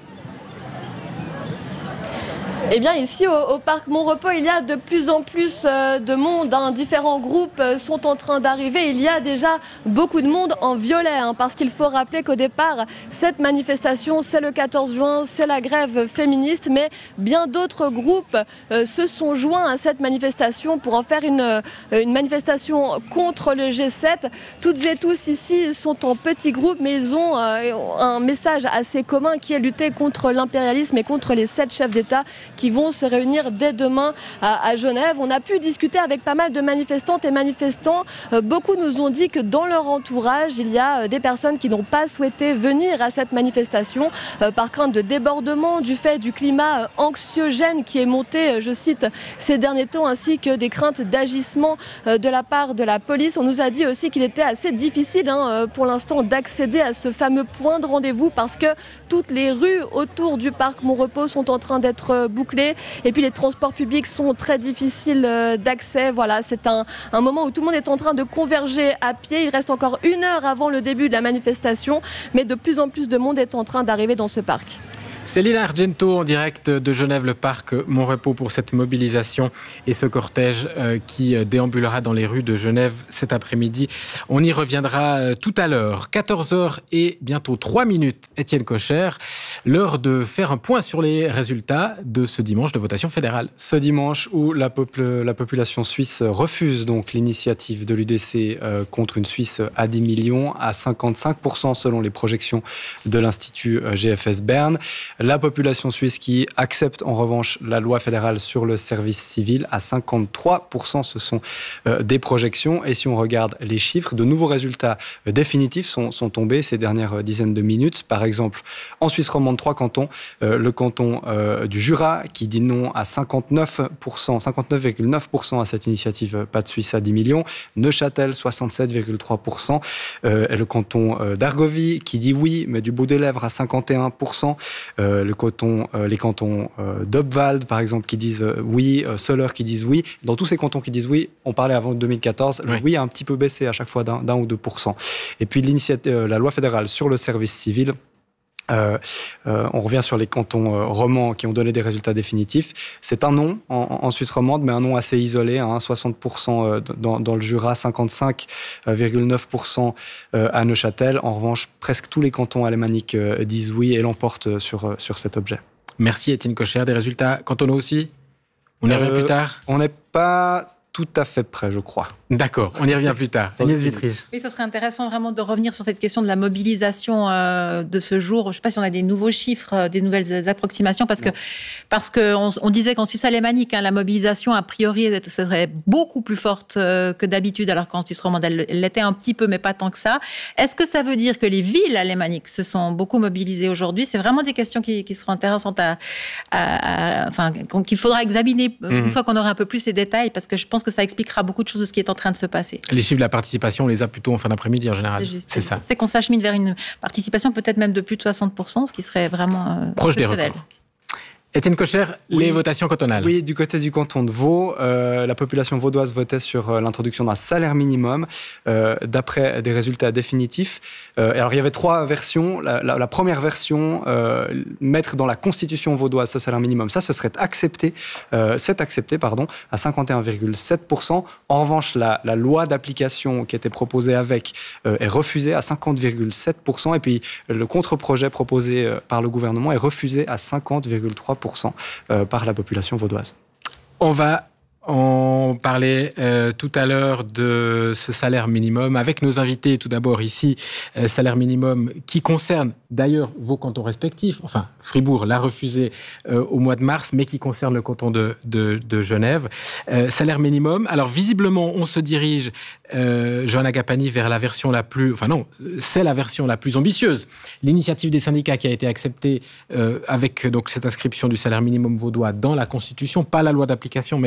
Speaker 11: Eh bien, ici, au parc Mon-Repos, il y a de plus en plus de monde. Différents groupes sont en train d'arriver. Il y a déjà beaucoup de monde en violet, parce qu'il faut rappeler qu'au départ, cette manifestation, c'est le 14 juin, c'est la grève féministe, mais bien d'autres groupes se sont joints à cette manifestation pour en faire une manifestation contre le G7. Toutes et tous ici sont en petits groupes, mais ils ont un message assez commun qui est lutter contre l'impérialisme et contre les 7 chefs d'État qui vont se réunir dès demain à Genève. On a pu discuter avec pas mal de manifestantes et manifestants. Beaucoup nous ont dit que dans leur entourage, il y a des personnes qui n'ont pas souhaité venir à cette manifestation par crainte de débordement, du fait du climat anxiogène qui est monté, je cite, ces derniers temps, ainsi que des craintes d'agissement de la part de la police. On nous a dit aussi qu'il était assez difficile pour l'instant d'accéder à ce fameux point de rendez-vous parce que toutes les rues autour du parc Mon-Repos sont en train d'être bouclées. Et puis les transports publics sont très difficiles d'accès. Voilà, c'est un moment où tout le monde est en train de converger à pied. Il reste encore 1 heure avant le début de la manifestation, mais de plus en plus de monde est en train d'arriver dans ce parc.
Speaker 2: Céline Argenteau en direct de Genève, le parc Mon-Repos pour cette mobilisation et ce cortège qui déambulera dans les rues de Genève cet après-midi. On y reviendra tout à l'heure. 14h et bientôt 3 minutes. Étienne Kocher, l'heure de faire un point sur les résultats de ce dimanche de votation fédérale.
Speaker 1: Ce dimanche où la population suisse refuse donc l'initiative de l'UDC contre une Suisse à 10 millions à 55% selon les projections de l'Institut GFS Berne. La population suisse qui accepte en revanche la loi fédérale sur le service civil à 53%, ce sont des projections. Et si on regarde les chiffres, de nouveaux résultats définitifs sont tombés ces dernières dizaines de minutes. Par exemple, en Suisse romande, 3 cantons, le canton du Jura qui dit non à 59,9% à cette initiative pas de Suisse à 10 millions, Neuchâtel 67,3%, le canton d'Argovie qui dit oui mais du bout des lèvres à 51%, les cantons d'Obwald, par exemple, qui disent oui, Soleure qui disent oui. Dans tous ces cantons qui disent oui, on parlait avant 2014, le oui a un petit peu baissé à chaque fois d'1 ou 2%. Et puis la loi fédérale sur le service civil, on revient sur les cantons romans qui ont donné des résultats définitifs. C'est un non en Suisse romande, mais un non assez isolé, 60% dans le Jura, 55,9% à Neuchâtel. En revanche, presque tous les cantons alémaniques disent oui et l'emportent sur cet objet.
Speaker 2: Merci Étienne Kocher. Des résultats cantonaux aussi ? On y revient plus tard ?
Speaker 1: On n'est pas tout à fait prêt, je crois.
Speaker 2: D'accord, on y revient plus tard. Agnès Wittrich.
Speaker 3: Oui, ce serait intéressant vraiment de revenir sur cette question de la mobilisation de ce jour. Je ne sais pas si on a des nouveaux chiffres, des nouvelles approximations, parce que on disait qu'en Suisse alémanique, la mobilisation a priori serait beaucoup plus forte que d'habitude, alors qu'en Suisse romande elle l'était un petit peu, mais pas tant que ça. Est-ce que ça veut dire que les villes alémaniques se sont beaucoup mobilisées aujourd'hui ? C'est vraiment des questions qui seront intéressantes qu'il faudra examiner une fois qu'on aura un peu plus les détails, parce que je pense que ça expliquera beaucoup de choses de ce qui est en train de se passer.
Speaker 2: Les chiffres de la participation, on les a plutôt en fin d'après-midi en général.
Speaker 3: C'est ça. C'est qu'on s'achemine vers une participation peut-être même de plus de 60%, ce qui serait vraiment
Speaker 2: proche des records. Étienne Kocher, les votations cantonales.
Speaker 1: Oui, du côté du canton de Vaud, la population vaudoise votait sur l'introduction d'un salaire minimum d'après des résultats définitifs. Alors, il y avait 3 versions. La première version, mettre dans la constitution vaudoise ce salaire minimum, ça, ce serait accepté. C'est accepté, à 51,7%. En revanche, la loi d'application qui était proposée avec est refusée à 50,7%. Et puis, le contre-projet proposé par le gouvernement est refusé à 50,3%. Par la population vaudoise.
Speaker 2: On va en parler tout à l'heure de ce salaire minimum avec nos invités. Tout d'abord ici, salaire minimum qui concerne d'ailleurs vos cantons respectifs. Enfin, Fribourg l'a refusé au mois de mars, mais qui concerne le canton de Genève. Salaire minimum. Alors visiblement, on se dirige, Johanna Gapani, vers la version la plus... Enfin non, c'est la version la plus ambitieuse. L'initiative des syndicats qui a été acceptée avec donc cette inscription du salaire minimum vaudois dans la Constitution, pas la loi d'application, mais inscription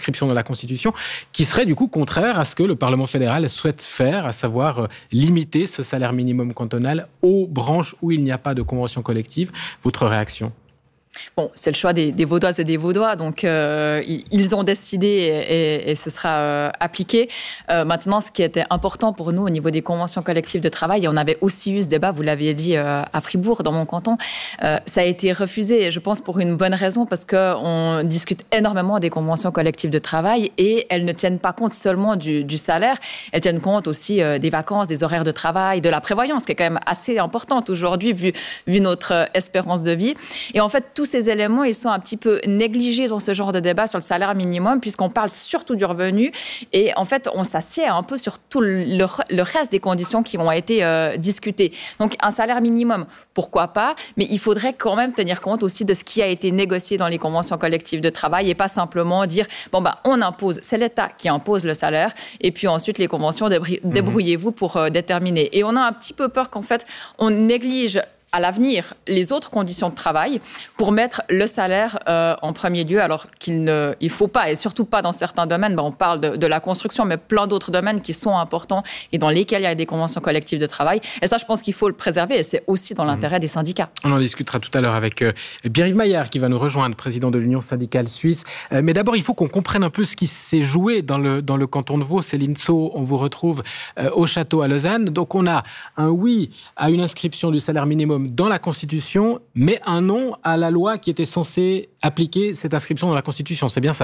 Speaker 2: inscription dans la Constitution qui serait du coup contraire à ce que le Parlement fédéral souhaite faire, à savoir limiter ce salaire minimum cantonal aux branches où il n'y a pas de convention collective. Votre réaction ?
Speaker 4: Bon, c'est le choix des Vaudoises et des Vaudois, donc ils ont décidé et ce sera appliqué. Maintenant, ce qui était important pour nous au niveau des conventions collectives de travail, et on avait aussi eu ce débat, vous l'aviez dit, à Fribourg, dans mon canton, ça a été refusé, et je pense pour une bonne raison, parce qu'on discute énormément des conventions collectives de travail et elles ne tiennent pas compte seulement du salaire, elles tiennent compte aussi des vacances, des horaires de travail, de la prévoyance, qui est quand même assez importante aujourd'hui, vu notre espérance de vie. Et en fait, tous ces éléments, ils sont un petit peu négligés dans ce genre de débat sur le salaire minimum, puisqu'on parle surtout du revenu. Et en fait, on s'assied un peu sur tout le reste des conditions qui ont été discutées. Donc, un salaire minimum, pourquoi pas, mais il faudrait quand même tenir compte aussi de ce qui a été négocié dans les conventions collectives de travail et pas simplement dire, on impose, c'est l'État qui impose le salaire, et puis ensuite, les conventions, débrouillez-vous pour déterminer. Et on a un petit peu peur qu'en fait, on néglige à l'avenir les autres conditions de travail pour mettre le salaire en premier lieu, alors qu'il ne faut pas, et surtout pas dans certains domaines. On parle de la construction, mais plein d'autres domaines qui sont importants et dans lesquels il y a des conventions collectives de travail. Et ça, je pense qu'il faut le préserver, et c'est aussi dans l'intérêt des syndicats.
Speaker 2: On en discutera tout à l'heure avec Pierre-Yves Maillard, qui va nous rejoindre, président de l'Union syndicale suisse. Mais d'abord, il faut qu'on comprenne un peu ce qui s'est joué dans le canton de Vaud. Céline Sceaux, on vous retrouve au château à Lausanne. Donc, on a un oui à une inscription du salaire minimum dans la Constitution, mais un non à la loi qui était censée appliquer cette inscription dans la Constitution. C'est bien ça ?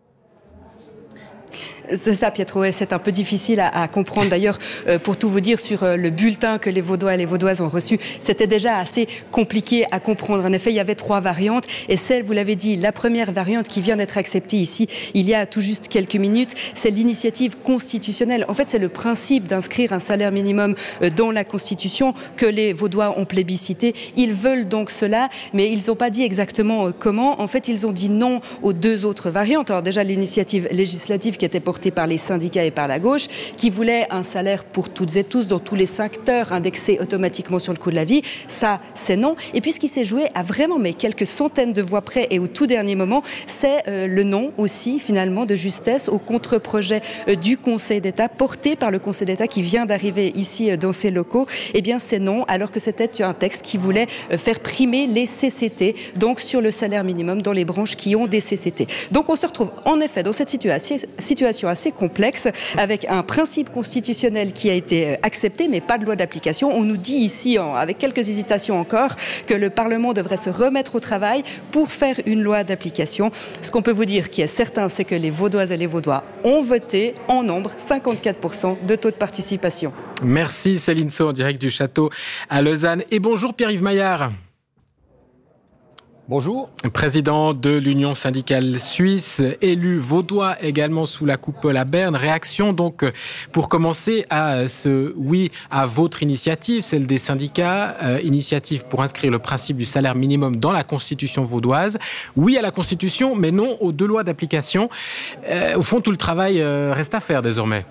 Speaker 12: C'est ça, Pietro, et c'est un peu difficile à comprendre. D'ailleurs, pour tout vous dire, sur le bulletin que les Vaudois et les Vaudoises ont reçu, c'était déjà assez compliqué à comprendre. En effet, il y avait 3 variantes, et celle, vous l'avez dit, la première variante qui vient d'être acceptée ici, il y a tout juste quelques minutes, c'est l'initiative constitutionnelle. En fait, c'est le principe d'inscrire un salaire minimum dans la Constitution que les Vaudois ont plébiscité. Ils veulent donc cela, mais ils n'ont pas dit exactement comment. En fait, ils ont dit non aux 2 autres variantes. Alors déjà, l'initiative législative qui était portée par les syndicats et par la gauche, qui voulait un salaire pour toutes et tous dans tous les secteurs indexé automatiquement sur le coût de la vie. Ça, c'est non. Et puis ce qui s'est joué à vraiment quelques centaines de voix près et au tout dernier moment, c'est le non aussi finalement de justesse au contre-projet du Conseil d'État porté par le Conseil d'État qui vient d'arriver ici dans ces locaux. Eh bien c'est non, alors que c'était un texte qui voulait faire primer les CCT, donc sur le salaire minimum dans les branches qui ont des CCT. Donc on se retrouve en effet dans cette situation assez complexe, avec un principe constitutionnel qui a été accepté, mais pas de loi d'application. On nous dit ici, avec quelques hésitations encore, que le Parlement devrait se remettre au travail pour faire une loi d'application. Ce qu'on peut vous dire qui est certain, c'est que les Vaudoises et les Vaudois ont voté en nombre 54% de taux de participation.
Speaker 2: Merci Céline Sceaux, en direct du château à Lausanne. Et bonjour Pierre-Yves Maillard.
Speaker 13: Bonjour.
Speaker 2: Président de l'Union syndicale suisse, élu vaudois également sous la coupole à Berne. Réaction donc pour commencer à ce oui à votre initiative, celle des syndicats, initiative pour inscrire le principe du salaire minimum dans la Constitution vaudoise. Oui à la Constitution, mais non aux 2 lois d'application. Au fond, tout le travail reste à faire désormais.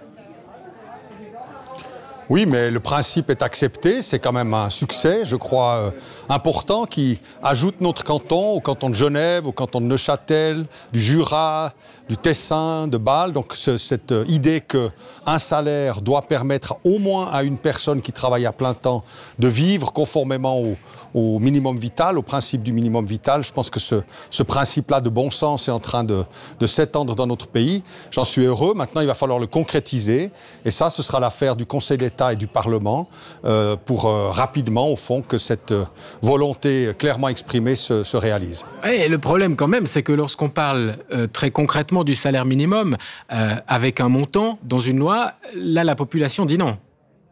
Speaker 13: Oui, mais le principe est accepté, c'est quand même un succès, je crois, important, qui ajoute notre canton au canton de Genève, au canton de Neuchâtel, du Jura, du Tessin, de Bâle. Donc cette idée qu'un salaire doit permettre au moins à une personne qui travaille à plein temps de vivre conformément au minimum vital, au principe du minimum vital. Je pense que ce principe-là de bon sens est en train de s'étendre dans notre pays. J'en suis heureux. Maintenant, il va falloir le concrétiser. Et ça, ce sera l'affaire du Conseil d'État et du Parlement pour rapidement, au fond, que cette volonté clairement exprimée se réalise.
Speaker 2: Et le problème quand même, c'est que lorsqu'on parle très concrètement du salaire minimum avec un montant dans une loi, là, la population dit non.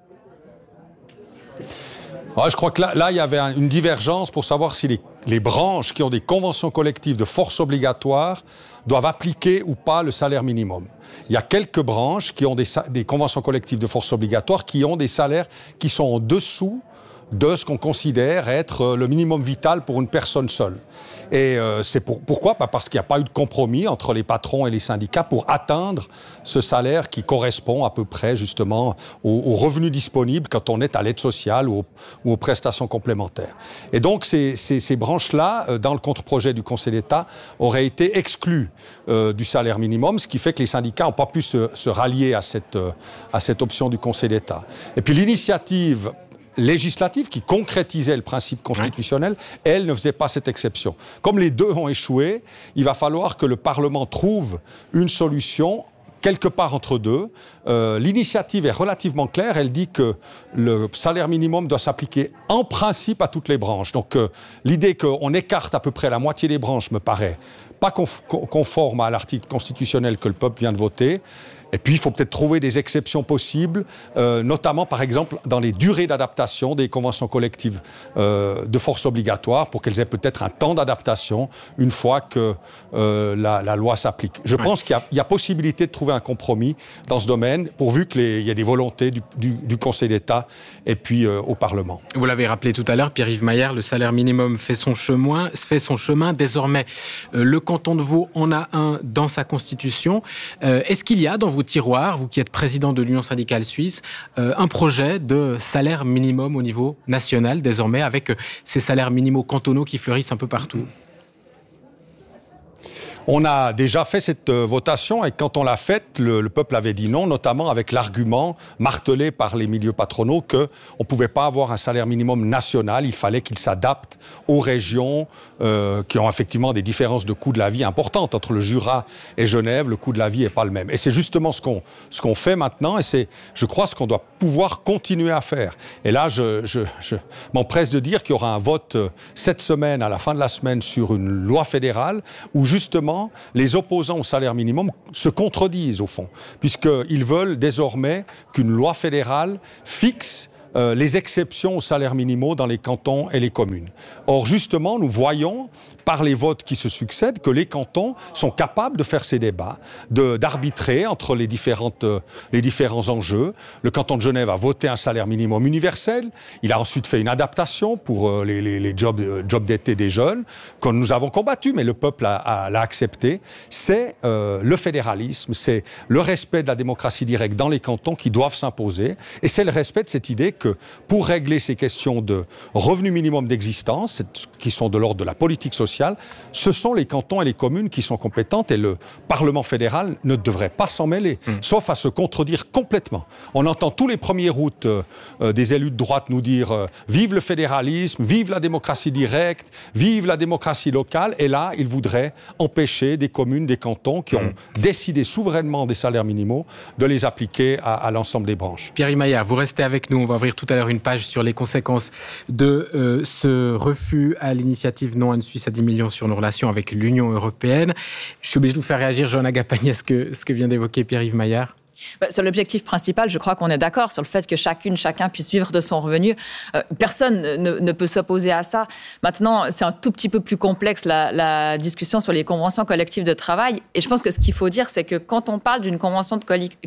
Speaker 13: Je crois que là, il y avait une divergence pour savoir si les branches qui ont des conventions collectives de force obligatoire doivent appliquer ou pas le salaire minimum. Il y a quelques branches qui ont des conventions collectives de force obligatoire qui ont des salaires qui sont en dessous de ce qu'on considère être le minimum vital pour une personne seule. Et c'est pourquoi ? Parce qu'il n'y a pas eu de compromis entre les patrons et les syndicats pour atteindre ce salaire qui correspond à peu près justement aux revenus disponibles quand on est à l'aide sociale ou aux prestations complémentaires. Et donc ces branches-là, dans le contre-projet du Conseil d'État, auraient été exclues du salaire minimum, ce qui fait que les syndicats n'ont pas pu se rallier à cette option du Conseil d'État. Et puis l'initiative législative qui concrétisait le principe constitutionnel, elle ne faisait pas cette exception. Comme les deux ont échoué, il va falloir que le Parlement trouve une solution quelque part entre deux. L'initiative est relativement claire. Elle dit que le salaire minimum doit s'appliquer en principe à toutes les branches. Donc l'idée qu'on écarte à peu près la moitié des branches me paraît pas conforme à l'article constitutionnel que le peuple vient de voter. Et puis, il faut peut-être trouver des exceptions possibles, notamment, par exemple, dans les durées d'adaptation des conventions collectives de force obligatoire, pour qu'elles aient peut-être un temps d'adaptation une fois que la loi s'applique. Je pense qu'il y a possibilité de trouver un compromis dans ce domaine, pourvu qu'il y ait des volontés du Conseil d'État et puis au Parlement.
Speaker 2: Vous l'avez rappelé tout à l'heure, Pierre-Yves Maillard, le salaire minimum fait son chemin. Désormais, le canton de Vaud en a un dans sa constitution. Est-ce qu'il y a dans vos tiroirs, vous qui êtes président de l'Union syndicale suisse, un projet de salaire minimum au niveau national désormais, avec ces salaires minimaux cantonaux qui fleurissent un peu partout?
Speaker 13: On a déjà fait cette votation et quand on l'a faite, le peuple avait dit non, notamment avec l'argument martelé par les milieux patronaux qu'on ne pouvait pas avoir un salaire minimum national, il fallait qu'il s'adapte aux régions qui ont effectivement des différences de coût de la vie importantes. Entre le Jura et Genève, le coût de la vie n'est pas le même. Et c'est justement ce qu'on fait maintenant et c'est, je crois, ce qu'on doit pouvoir continuer à faire. Et là, je m'empresse de dire qu'il y aura un vote cette semaine, à la fin de la semaine, sur une loi fédérale où justement les opposants au salaire minimum se contredisent au fond, puisqu'ils veulent désormais qu'une loi fédérale fixe les exceptions aux salaires minimaux dans les cantons et les communes. Or, justement, nous voyons, par les votes qui se succèdent, que les cantons sont capables de faire ces débats, d'arbitrer entre les différents enjeux. Le canton de Genève a voté un salaire minimum universel. Il a ensuite fait une adaptation pour les jobs d'été des jeunes, que nous avons combattu, mais le peuple l'a accepté. C'est le fédéralisme, c'est le respect de la démocratie directe dans les cantons qui doivent s'imposer. Et c'est le respect de cette idée que pour régler ces questions de revenu minimum d'existence, qui sont de l'ordre de la politique sociale, ce sont les cantons et les communes qui sont compétentes et le Parlement fédéral ne devrait pas s'en mêler, sauf à se contredire complètement. On entend tous les 1er août des élus de droite nous dire vive le fédéralisme, vive la démocratie directe, vive la démocratie locale, et là, ils voudraient empêcher des communes, des cantons qui ont décidé souverainement des salaires minimaux de les appliquer à l'ensemble des branches.
Speaker 2: Pierre Maillard, vous restez avec nous, on va ouvrir tout à l'heure une page sur les conséquences de ce refus à l'initiative Non à une Suisse à 10 millions sur nos relations avec l'Union européenne. Je suis obligé de vous faire réagir, Johanna Gapagni, à ce que vient d'évoquer Pierre-Yves Maillard.
Speaker 4: Sur l'objectif principal, je crois qu'on est d'accord sur le fait que chacun puisse vivre de son revenu. Personne ne peut s'opposer à ça. Maintenant, c'est un tout petit peu plus complexe la discussion sur les conventions collectives de travail. Et je pense que ce qu'il faut dire, c'est que quand on parle d'une convention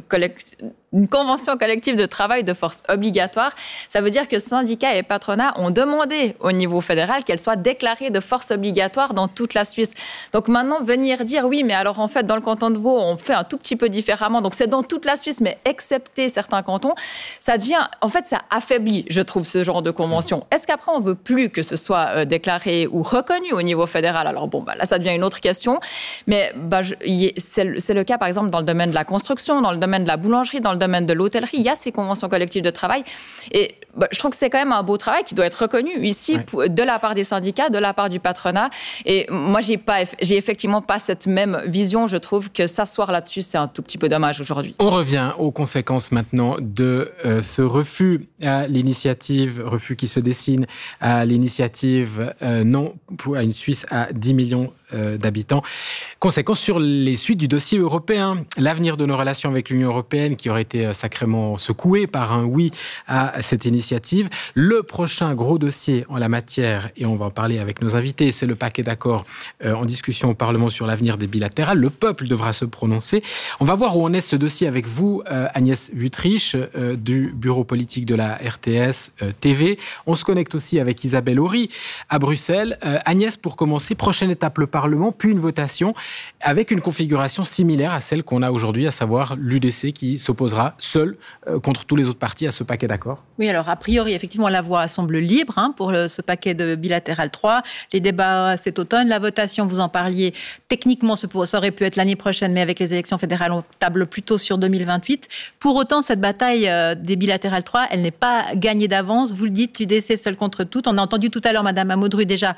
Speaker 4: une convention collective de travail de force obligatoire, ça veut dire que syndicats et patronats ont demandé au niveau fédéral qu'elle soit déclarée de force obligatoire dans toute la Suisse. Donc maintenant, venir dire oui, mais alors en fait, dans le canton de Vaud, on fait un tout petit peu différemment. Donc c'est dans toute la Suisse, mais excepté certains cantons, ça devient, en fait, ça affaiblit, je trouve, ce genre de convention. Est-ce qu'après, on veut plus que ce soit déclaré ou reconnu au niveau fédéral? Alors bon, là, ça devient une autre question. Mais c'est le cas, par exemple, dans le domaine de la construction, dans le domaine de la boulangerie, dans le domaine de l'hôtellerie, il y a ces conventions collectives de travail. Et je trouve que c'est quand même un beau travail qui doit être reconnu ici de la part des syndicats, de la part du patronat. Et moi, j'ai effectivement pas cette même vision. Je trouve que s'asseoir là-dessus, c'est un tout petit peu dommage aujourd'hui.
Speaker 2: On revient aux conséquences maintenant de ce refus à l'initiative, refus qui se dessine à l'initiative non à une Suisse à 10 millions d'habitants. Conséquence sur les suites du dossier européen. L'avenir de nos relations avec l'Union européenne qui aurait été sacrément secoué par un oui à cette initiative. Le prochain gros dossier en la matière, et on va en parler avec nos invités, c'est le paquet d'accords en discussion au Parlement sur l'avenir des bilatérales. Le peuple devra se prononcer. On va voir où en est ce dossier avec vous, Agnès Wüthrich, du bureau politique de la RTS TV. On se connecte aussi avec Isabelle Horry à Bruxelles. Agnès, pour commencer, prochaine étape, le Parlement, puis une votation avec une configuration similaire à celle qu'on a aujourd'hui, à savoir l'UDC qui s'opposera seul contre tous les autres partis à ce paquet d'accords.
Speaker 3: Oui, alors a priori, effectivement, la voie semble libre pour ce paquet de bilatéral 3. Les débats cet automne, la votation, vous en parliez, techniquement, ça aurait pu être l'année prochaine, mais avec les élections fédérales, on table plutôt sur 2028. Pour autant, cette bataille des bilatérales 3, elle n'est pas gagnée d'avance. Vous le dites, l'UDC seul contre toutes. On a entendu tout à l'heure Madame Amodru déjà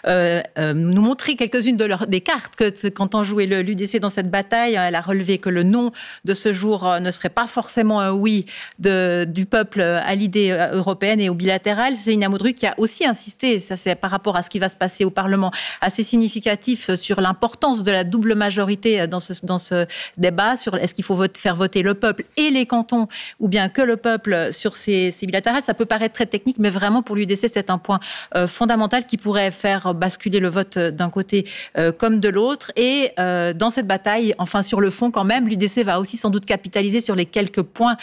Speaker 3: nous montrer quelques-unes des cartes que quand on jouait l'UDC dans cette bataille, elle a relevé que le non de ce jour ne serait pas forcément un oui du peuple à l'idée européenne et au bilatéral. Céline Amodru qui a aussi insisté, ça c'est par rapport à ce qui va se passer au Parlement, assez significatif sur l'importance de la double majorité dans ce débat, sur est-ce qu'il faut faire voter le peuple et les cantons, ou bien que le peuple sur ces bilatérales. Ça peut paraître très technique, mais vraiment pour l'UDC, c'est un point fondamental qui pourrait faire basculer le vote d'un côté comme de l'autre. Et dans cette bataille, enfin sur le fond quand même, l'UDC va aussi sans doute capitaliser sur les quelques points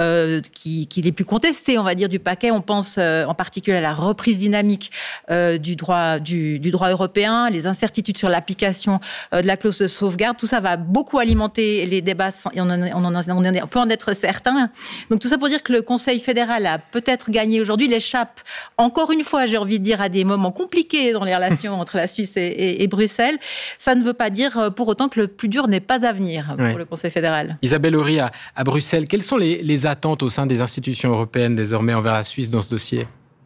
Speaker 3: qui les plus contestés, on va dire, du paquet. On pense en particulier à la reprise dynamique du droit européen, les incertitudes sur l'application de la clause de sauvegarde. Tout ça va beaucoup alimenter les débats, et on peut en être certain. Donc tout ça pour dire que le Conseil fédéral a peut-être gagné aujourd'hui, il échappe encore une fois, j'ai envie de dire, à des moments compliqués dans les relations entre la Suisse et Bruxelles. Ça ne veut pas dire pour autant que le plus dur n'est pas à venir pour le Conseil fédéral.
Speaker 2: Isabelle Horry à Bruxelles, quelles sont les attentes au sein des institutions européennes désormais envers la Suisse dans ce dossier ?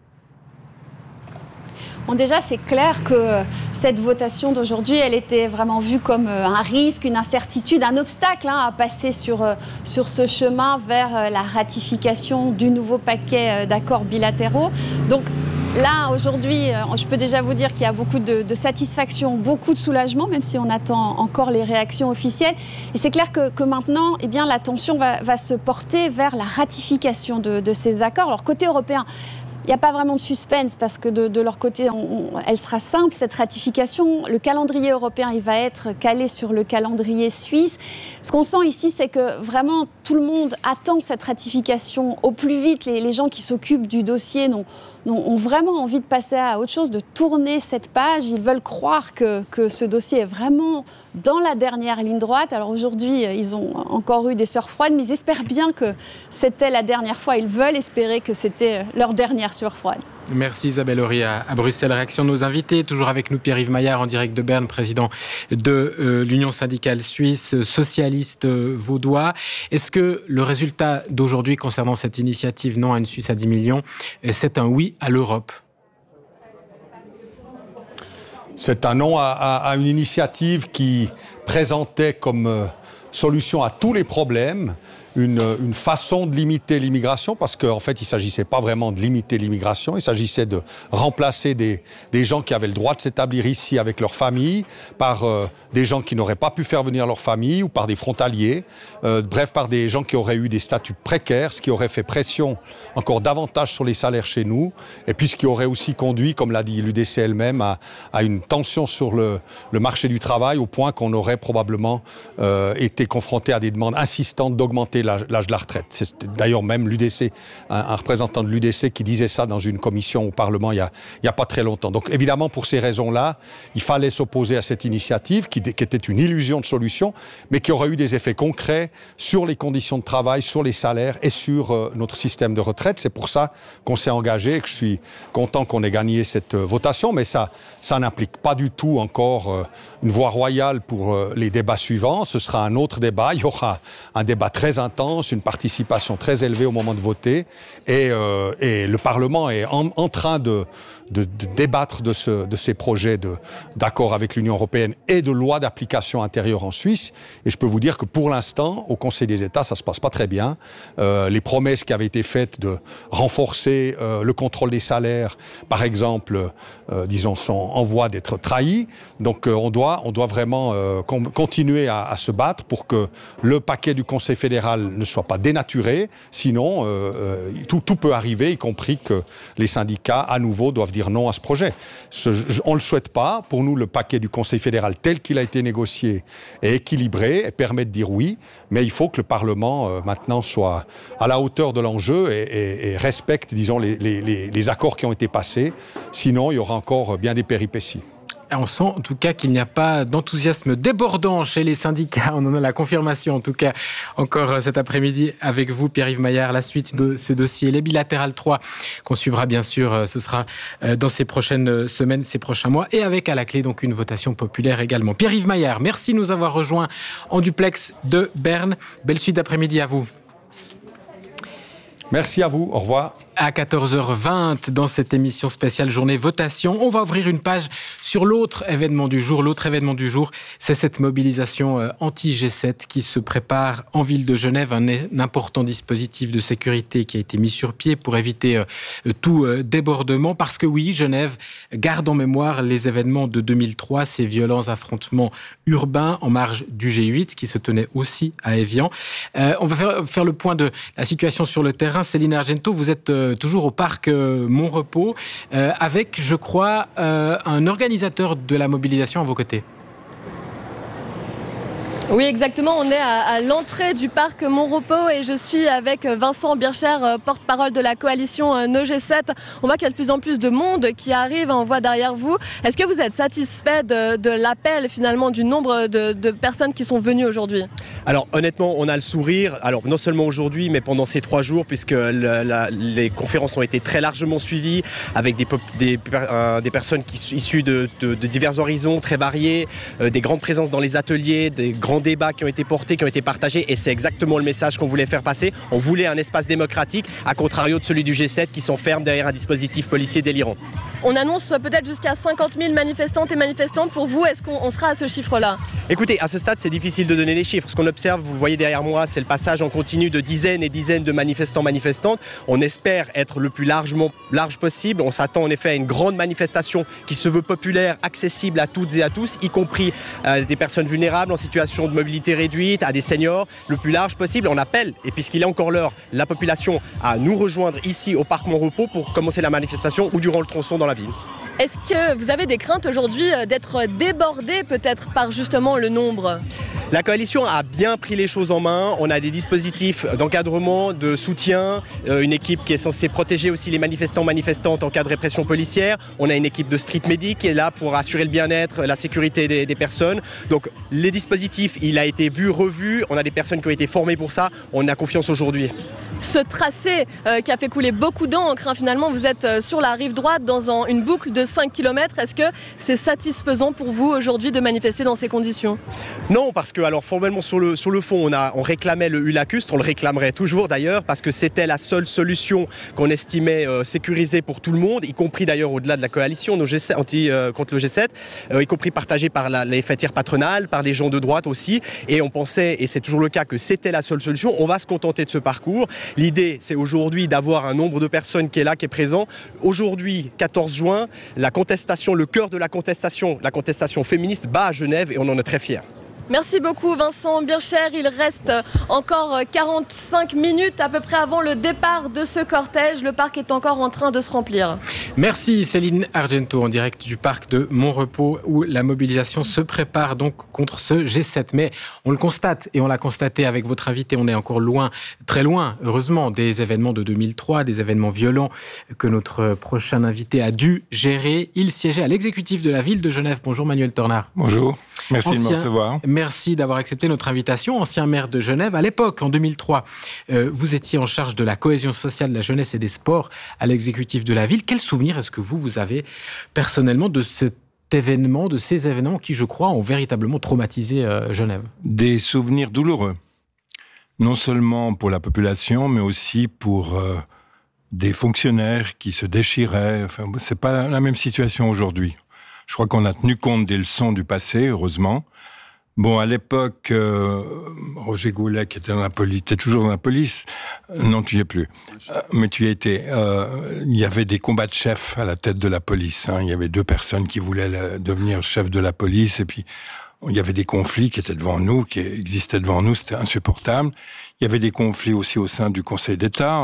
Speaker 14: Bon, déjà, c'est clair que cette votation d'aujourd'hui, elle était vraiment vue comme un risque, une incertitude, un obstacle à passer sur ce chemin vers la ratification du nouveau paquet d'accords bilatéraux. Donc là, aujourd'hui, je peux déjà vous dire qu'il y a beaucoup de satisfaction, beaucoup de soulagement, même si on attend encore les réactions officielles. Et c'est clair que maintenant, eh bien, l'attention va se porter vers la ratification de ces accords. Alors, côté européen, il n'y a pas vraiment de suspense parce que de leur côté, elle sera simple, cette ratification. Le calendrier européen, il va être calé sur le calendrier suisse. Ce qu'on sent ici, c'est que vraiment tout le monde attend cette ratification au plus vite. Les gens qui s'occupent du dossier ont vraiment envie de passer à autre chose, de tourner cette page. Ils veulent croire que ce dossier est vraiment dans la dernière ligne droite. Alors aujourd'hui, ils ont encore eu des sueurs froides, mais ils espèrent bien que c'était la dernière fois. Ils veulent espérer que c'était leur dernière sueur froide.
Speaker 2: Merci Isabelle Horry à Bruxelles. Réaction de nos invités. Toujours avec nous Pierre-Yves Maillard en direct de Berne, président de l'Union syndicale suisse, socialiste vaudois. Est-ce que le résultat d'aujourd'hui concernant cette initiative non à une Suisse à 10 millions, c'est un oui à l'Europe ?
Speaker 13: C'est un non à une initiative qui présentait comme solution à tous les problèmes une façon de limiter l'immigration, parce qu'en fait, il ne s'agissait pas vraiment de limiter l'immigration, il s'agissait de remplacer des gens qui avaient le droit de s'établir ici avec leur famille par des gens qui n'auraient pas pu faire venir leur famille ou par des frontaliers, bref, par des gens qui auraient eu des statuts précaires, ce qui aurait fait pression encore davantage sur les salaires chez nous, et puis ce qui aurait aussi conduit, comme l'a dit l'UDC elle-même, à une tension sur le marché du travail, au point qu'on aurait probablement été confronté à des demandes insistantes d'augmenter l'âge de la retraite. C'est d'ailleurs même l'UDC, un représentant de l'UDC qui disait ça dans une commission au Parlement il y a pas très longtemps. Donc évidemment, pour ces raisons-là, il fallait s'opposer à cette initiative qui était une illusion de solution, mais qui aurait eu des effets concrets sur les conditions de travail, sur les salaires et sur notre système de retraite. C'est pour ça qu'on s'est engagé et que je suis content qu'on ait gagné cette votation, mais ça n'implique pas du tout encore une voie royale pour les débats suivants. Ce sera un autre débat. Il y aura un débat très intense, une participation très élevée au moment de voter, et le Parlement est en train de débattre de ces projets d'accord avec l'Union européenne et de loi d'application intérieure en Suisse. Et je peux vous dire que pour l'instant, au Conseil des États, ça ne se passe pas très bien. Les promesses qui avaient été faites de renforcer le contrôle des salaires, par exemple, disons, sont en voie d'être trahies. Donc on doit vraiment continuer à se battre pour que le paquet du Conseil fédéral ne soit pas dénaturé. Sinon, tout peut arriver, y compris que les syndicats, à nouveau, doivent dire non à ce projet. On ne le souhaite pas. Pour nous, le paquet du Conseil fédéral, tel qu'il a été négocié, est équilibré et permet de dire oui. Mais il faut que le Parlement, maintenant, soit à la hauteur de l'enjeu et respecte, disons, les accords qui ont été passés. Sinon, il y aura encore bien des péripéties.
Speaker 2: On sent en tout cas qu'il n'y a pas d'enthousiasme débordant chez les syndicats. On en a la confirmation en tout cas encore cet après-midi avec vous, Pierre-Yves Maillard. La suite de ce dossier, les bilatérales 3, qu'on suivra bien sûr, ce sera dans ces prochaines semaines, ces prochains mois, et avec à la clé donc une votation populaire également. Pierre-Yves Maillard, merci de nous avoir rejoints en duplex de Berne. Belle suite d'après-midi à vous.
Speaker 13: Merci à vous, au revoir.
Speaker 2: À 14h20, dans cette émission spéciale Journée Votation, on va ouvrir une page sur l'autre événement du jour. L'autre événement du jour, c'est cette mobilisation anti-G7 qui se prépare en ville de Genève. Un important dispositif de sécurité qui a été mis sur pied pour éviter tout débordement. Parce que oui, Genève garde en mémoire les événements de 2003, ces violents affrontements urbains en marge du G8 qui se tenaient aussi à Évian. On va faire le point de la situation sur le terrain. Céline Argento, vous êtes toujours au parc Montrepos, avec, je crois, un organisateur de la mobilisation à vos côtés.
Speaker 11: Oui, exactement. On est à l'entrée du parc Montrepos et je suis avec Vincent Bircher, porte-parole de la coalition No G7. On voit qu'il y a de plus en plus de monde qui arrive, on voit derrière vous. Est-ce que vous êtes satisfait de l'appel finalement du nombre de personnes qui sont venues aujourd'hui ?
Speaker 6: Alors honnêtement, on a le sourire. Alors non seulement aujourd'hui, mais pendant ces 3 jours, puisque les conférences ont été très largement suivies avec des personnes issues de divers horizons très variés, des grandes présences dans les ateliers, des grands débats qui ont été portés, qui ont été partagés, et c'est exactement le message qu'on voulait faire passer. On voulait un espace démocratique, à contrario de celui du G7 qui s'enferme derrière un dispositif policier délirant.
Speaker 11: On annonce peut-être jusqu'à 50 000 manifestantes et manifestants. Pour vous, est-ce qu'on sera à ce chiffre-là ?
Speaker 6: Écoutez, à ce stade, c'est difficile de donner les chiffres. Ce qu'on observe, vous le voyez derrière moi, c'est le passage en continu de dizaines et dizaines de manifestants, manifestantes. On espère être le plus large possible. On s'attend en effet à une grande manifestation qui se veut populaire, accessible à toutes et à tous, y compris des personnes vulnérables en situation de mobilité réduite, à des seniors, le plus large possible. On appelle, et puisqu'il est encore l'heure, la population à nous rejoindre ici au parc Montrepos pour commencer la manifestation ou durant le tronçon dans la ville.
Speaker 11: Est-ce que vous avez des craintes aujourd'hui d'être débordé peut-être par justement le nombre ?
Speaker 6: La coalition a bien pris les choses en main. On a des dispositifs d'encadrement, de soutien, une équipe qui est censée protéger aussi les manifestants, manifestantes en cas de répression policière. On a une équipe de street medic qui est là pour assurer le bien-être, la sécurité des personnes. Donc les dispositifs, il a été vu, revu. On a des personnes qui ont été formées pour ça. On a confiance aujourd'hui.
Speaker 11: Ce tracé qui a fait couler beaucoup d'encre, finalement, vous êtes sur la rive droite dans une boucle de 5 km. Est-ce que c'est satisfaisant pour vous aujourd'hui de manifester dans ces conditions ?
Speaker 6: Non, parce que alors formellement sur le fond, on réclamait le HULACUST, on le réclamerait toujours d'ailleurs, parce que c'était la seule solution qu'on estimait sécurisée pour tout le monde, y compris d'ailleurs au-delà de la coalition contre le G7, y compris partagée par les fêtières patronales, par les gens de droite aussi. Et on pensait, et c'est toujours le cas, que c'était la seule solution. On va se contenter de ce parcours. L'idée, c'est aujourd'hui d'avoir un nombre de personnes qui est là, qui est présent. Aujourd'hui, 14 juin, la contestation, le cœur de la contestation féministe bat à Genève et on en est très fiers.
Speaker 11: Merci beaucoup Vincent Bircher. Il reste encore 45 minutes à peu près avant le départ de ce cortège. Le parc est encore en train de se remplir.
Speaker 2: Merci Céline Argento en direct du parc de Montrepos où la mobilisation se prépare donc contre ce G7. Mais on le constate et on l'a constaté avec votre invité, on est encore loin, très loin, heureusement, des événements de 2003, des événements violents que notre prochain invité a dû gérer. Il siégeait à l'exécutif de la ville de Genève. Bonjour Manuel Tornard.
Speaker 15: Bonjour, merci de me recevoir.
Speaker 2: Merci d'avoir accepté notre invitation. Ancien maire de Genève, à l'époque, en 2003, vous étiez en charge de la cohésion sociale, de la jeunesse et des sports à l'exécutif de la ville. Quel souvenir est-ce que vous avez personnellement de cet événement, de ces événements qui, je crois, ont véritablement traumatisé Genève ?
Speaker 15: Des souvenirs douloureux, non seulement pour la population, mais aussi pour des fonctionnaires qui se déchiraient. Enfin, c'est pas la même situation aujourd'hui. Je crois qu'on a tenu compte des leçons du passé, heureusement. Bon, à l'époque, Roger Goulet, qui était dans la police, était toujours dans la police. Non, tu y es plus. Mais tu y étais. Il y avait des combats de chefs à la tête de la police. Il y avait 2 personnes qui voulaient devenir chef de la police, et puis il y avait des conflits qui étaient devant nous, qui existaient devant nous, c'était insupportable. Il y avait des conflits aussi au sein du Conseil d'État.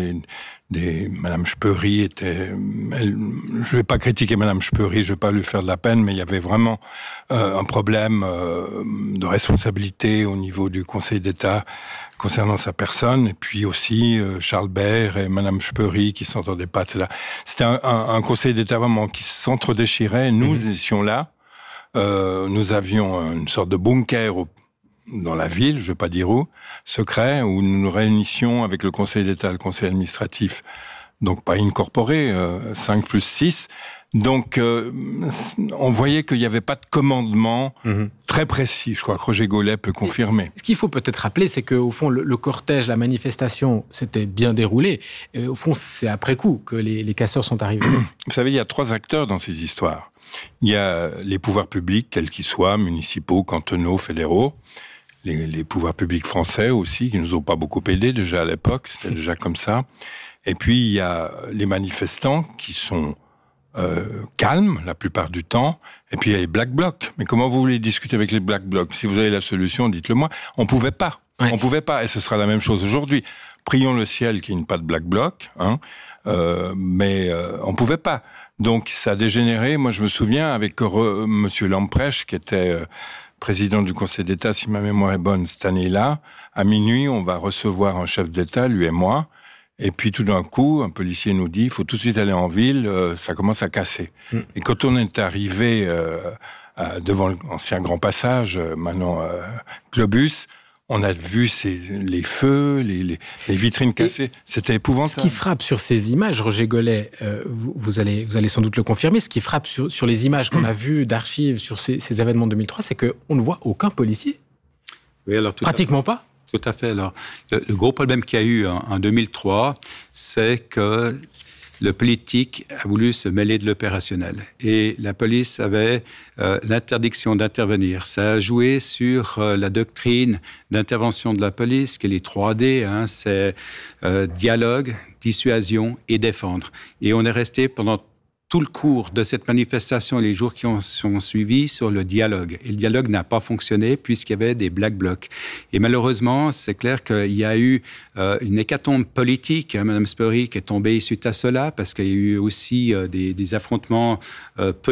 Speaker 15: Madame Speury était... je vais pas critiquer Madame Speury, je vais pas lui faire de la peine, mais il y avait vraiment un problème de responsabilité au niveau du Conseil d'État concernant sa personne, et puis aussi Charles Baer et Madame Speury qui s'entendaient pas, etc. C'était un Conseil d'État vraiment qui s'entre-déchirait. Nous étions là. Nous avions une sorte de bunker dans la ville, je ne vais pas dire où, secret, où nous nous réunissions avec le Conseil d'État, le Conseil administratif, donc pas incorporé, 5 plus 6. Donc, on voyait qu'il n'y avait pas de commandement très précis. Je crois que Roger Goulet peut confirmer.
Speaker 2: Ce qu'il faut peut-être rappeler, c'est qu'au fond, le cortège, la manifestation s'était bien déroulée. Au fond, c'est après coup que les casseurs sont arrivés.
Speaker 15: Vous savez, il y a 3 acteurs dans ces histoires. Il y a les pouvoirs publics, quels qu'ils soient, municipaux, cantonaux, fédéraux. Les pouvoirs publics français aussi, qui nous ont pas beaucoup aidés déjà à l'époque, c'était déjà comme ça. Et puis, il y a les manifestants qui sont calmes la plupart du temps. Et puis, il y a les Black Blocs. Mais comment vous voulez discuter avec les Black Blocs? Si vous avez la solution, dites-le moi. On pouvait pas. Ouais. On pouvait pas. Et ce sera la même chose aujourd'hui. Prions le ciel qu'il n'y ait pas de Black Bloc, mais on pouvait pas. Donc, ça a dégénéré. Moi, je me souviens avec Monsieur Lamprecht, qui était président du Conseil d'État, si ma mémoire est bonne, cette année-là. À minuit, on va recevoir un chef d'État, lui et moi. Et puis, tout d'un coup, un policier nous dit, il faut tout de suite aller en ville, ça commence à casser. Et quand on est arrivé devant l'ancien Grand Passage, maintenant Globus, on a vu les feux, les vitrines cassées. C'était épouvantable.
Speaker 2: Ce qui frappe sur ces images, Roger Goulet, vous allez sans doute le confirmer, ce qui frappe sur les images qu'on a vues d'archives sur ces événements de 2003, c'est qu'on ne voit aucun policier.
Speaker 8: Oui, alors
Speaker 2: pratiquement pas.
Speaker 8: Tout à fait. Alors, le gros problème qu'il y a eu en 2003, c'est que le politique a voulu se mêler de l'opérationnel. Et la police avait l'interdiction d'intervenir. Ça a joué sur la doctrine d'intervention de la police, qui est les 3D. C'est dialogue, dissuasion et défendre. Et on est resté pendant tout le cours de cette manifestation, les jours qui sont suivis, sur le dialogue. Et le dialogue n'a pas fonctionné puisqu'il y avait des Black Blocs. Et malheureusement, c'est clair qu'il y a eu une hécatombe politique, Madame Speury, qui est tombée suite à cela, parce qu'il y a eu aussi des affrontements politiques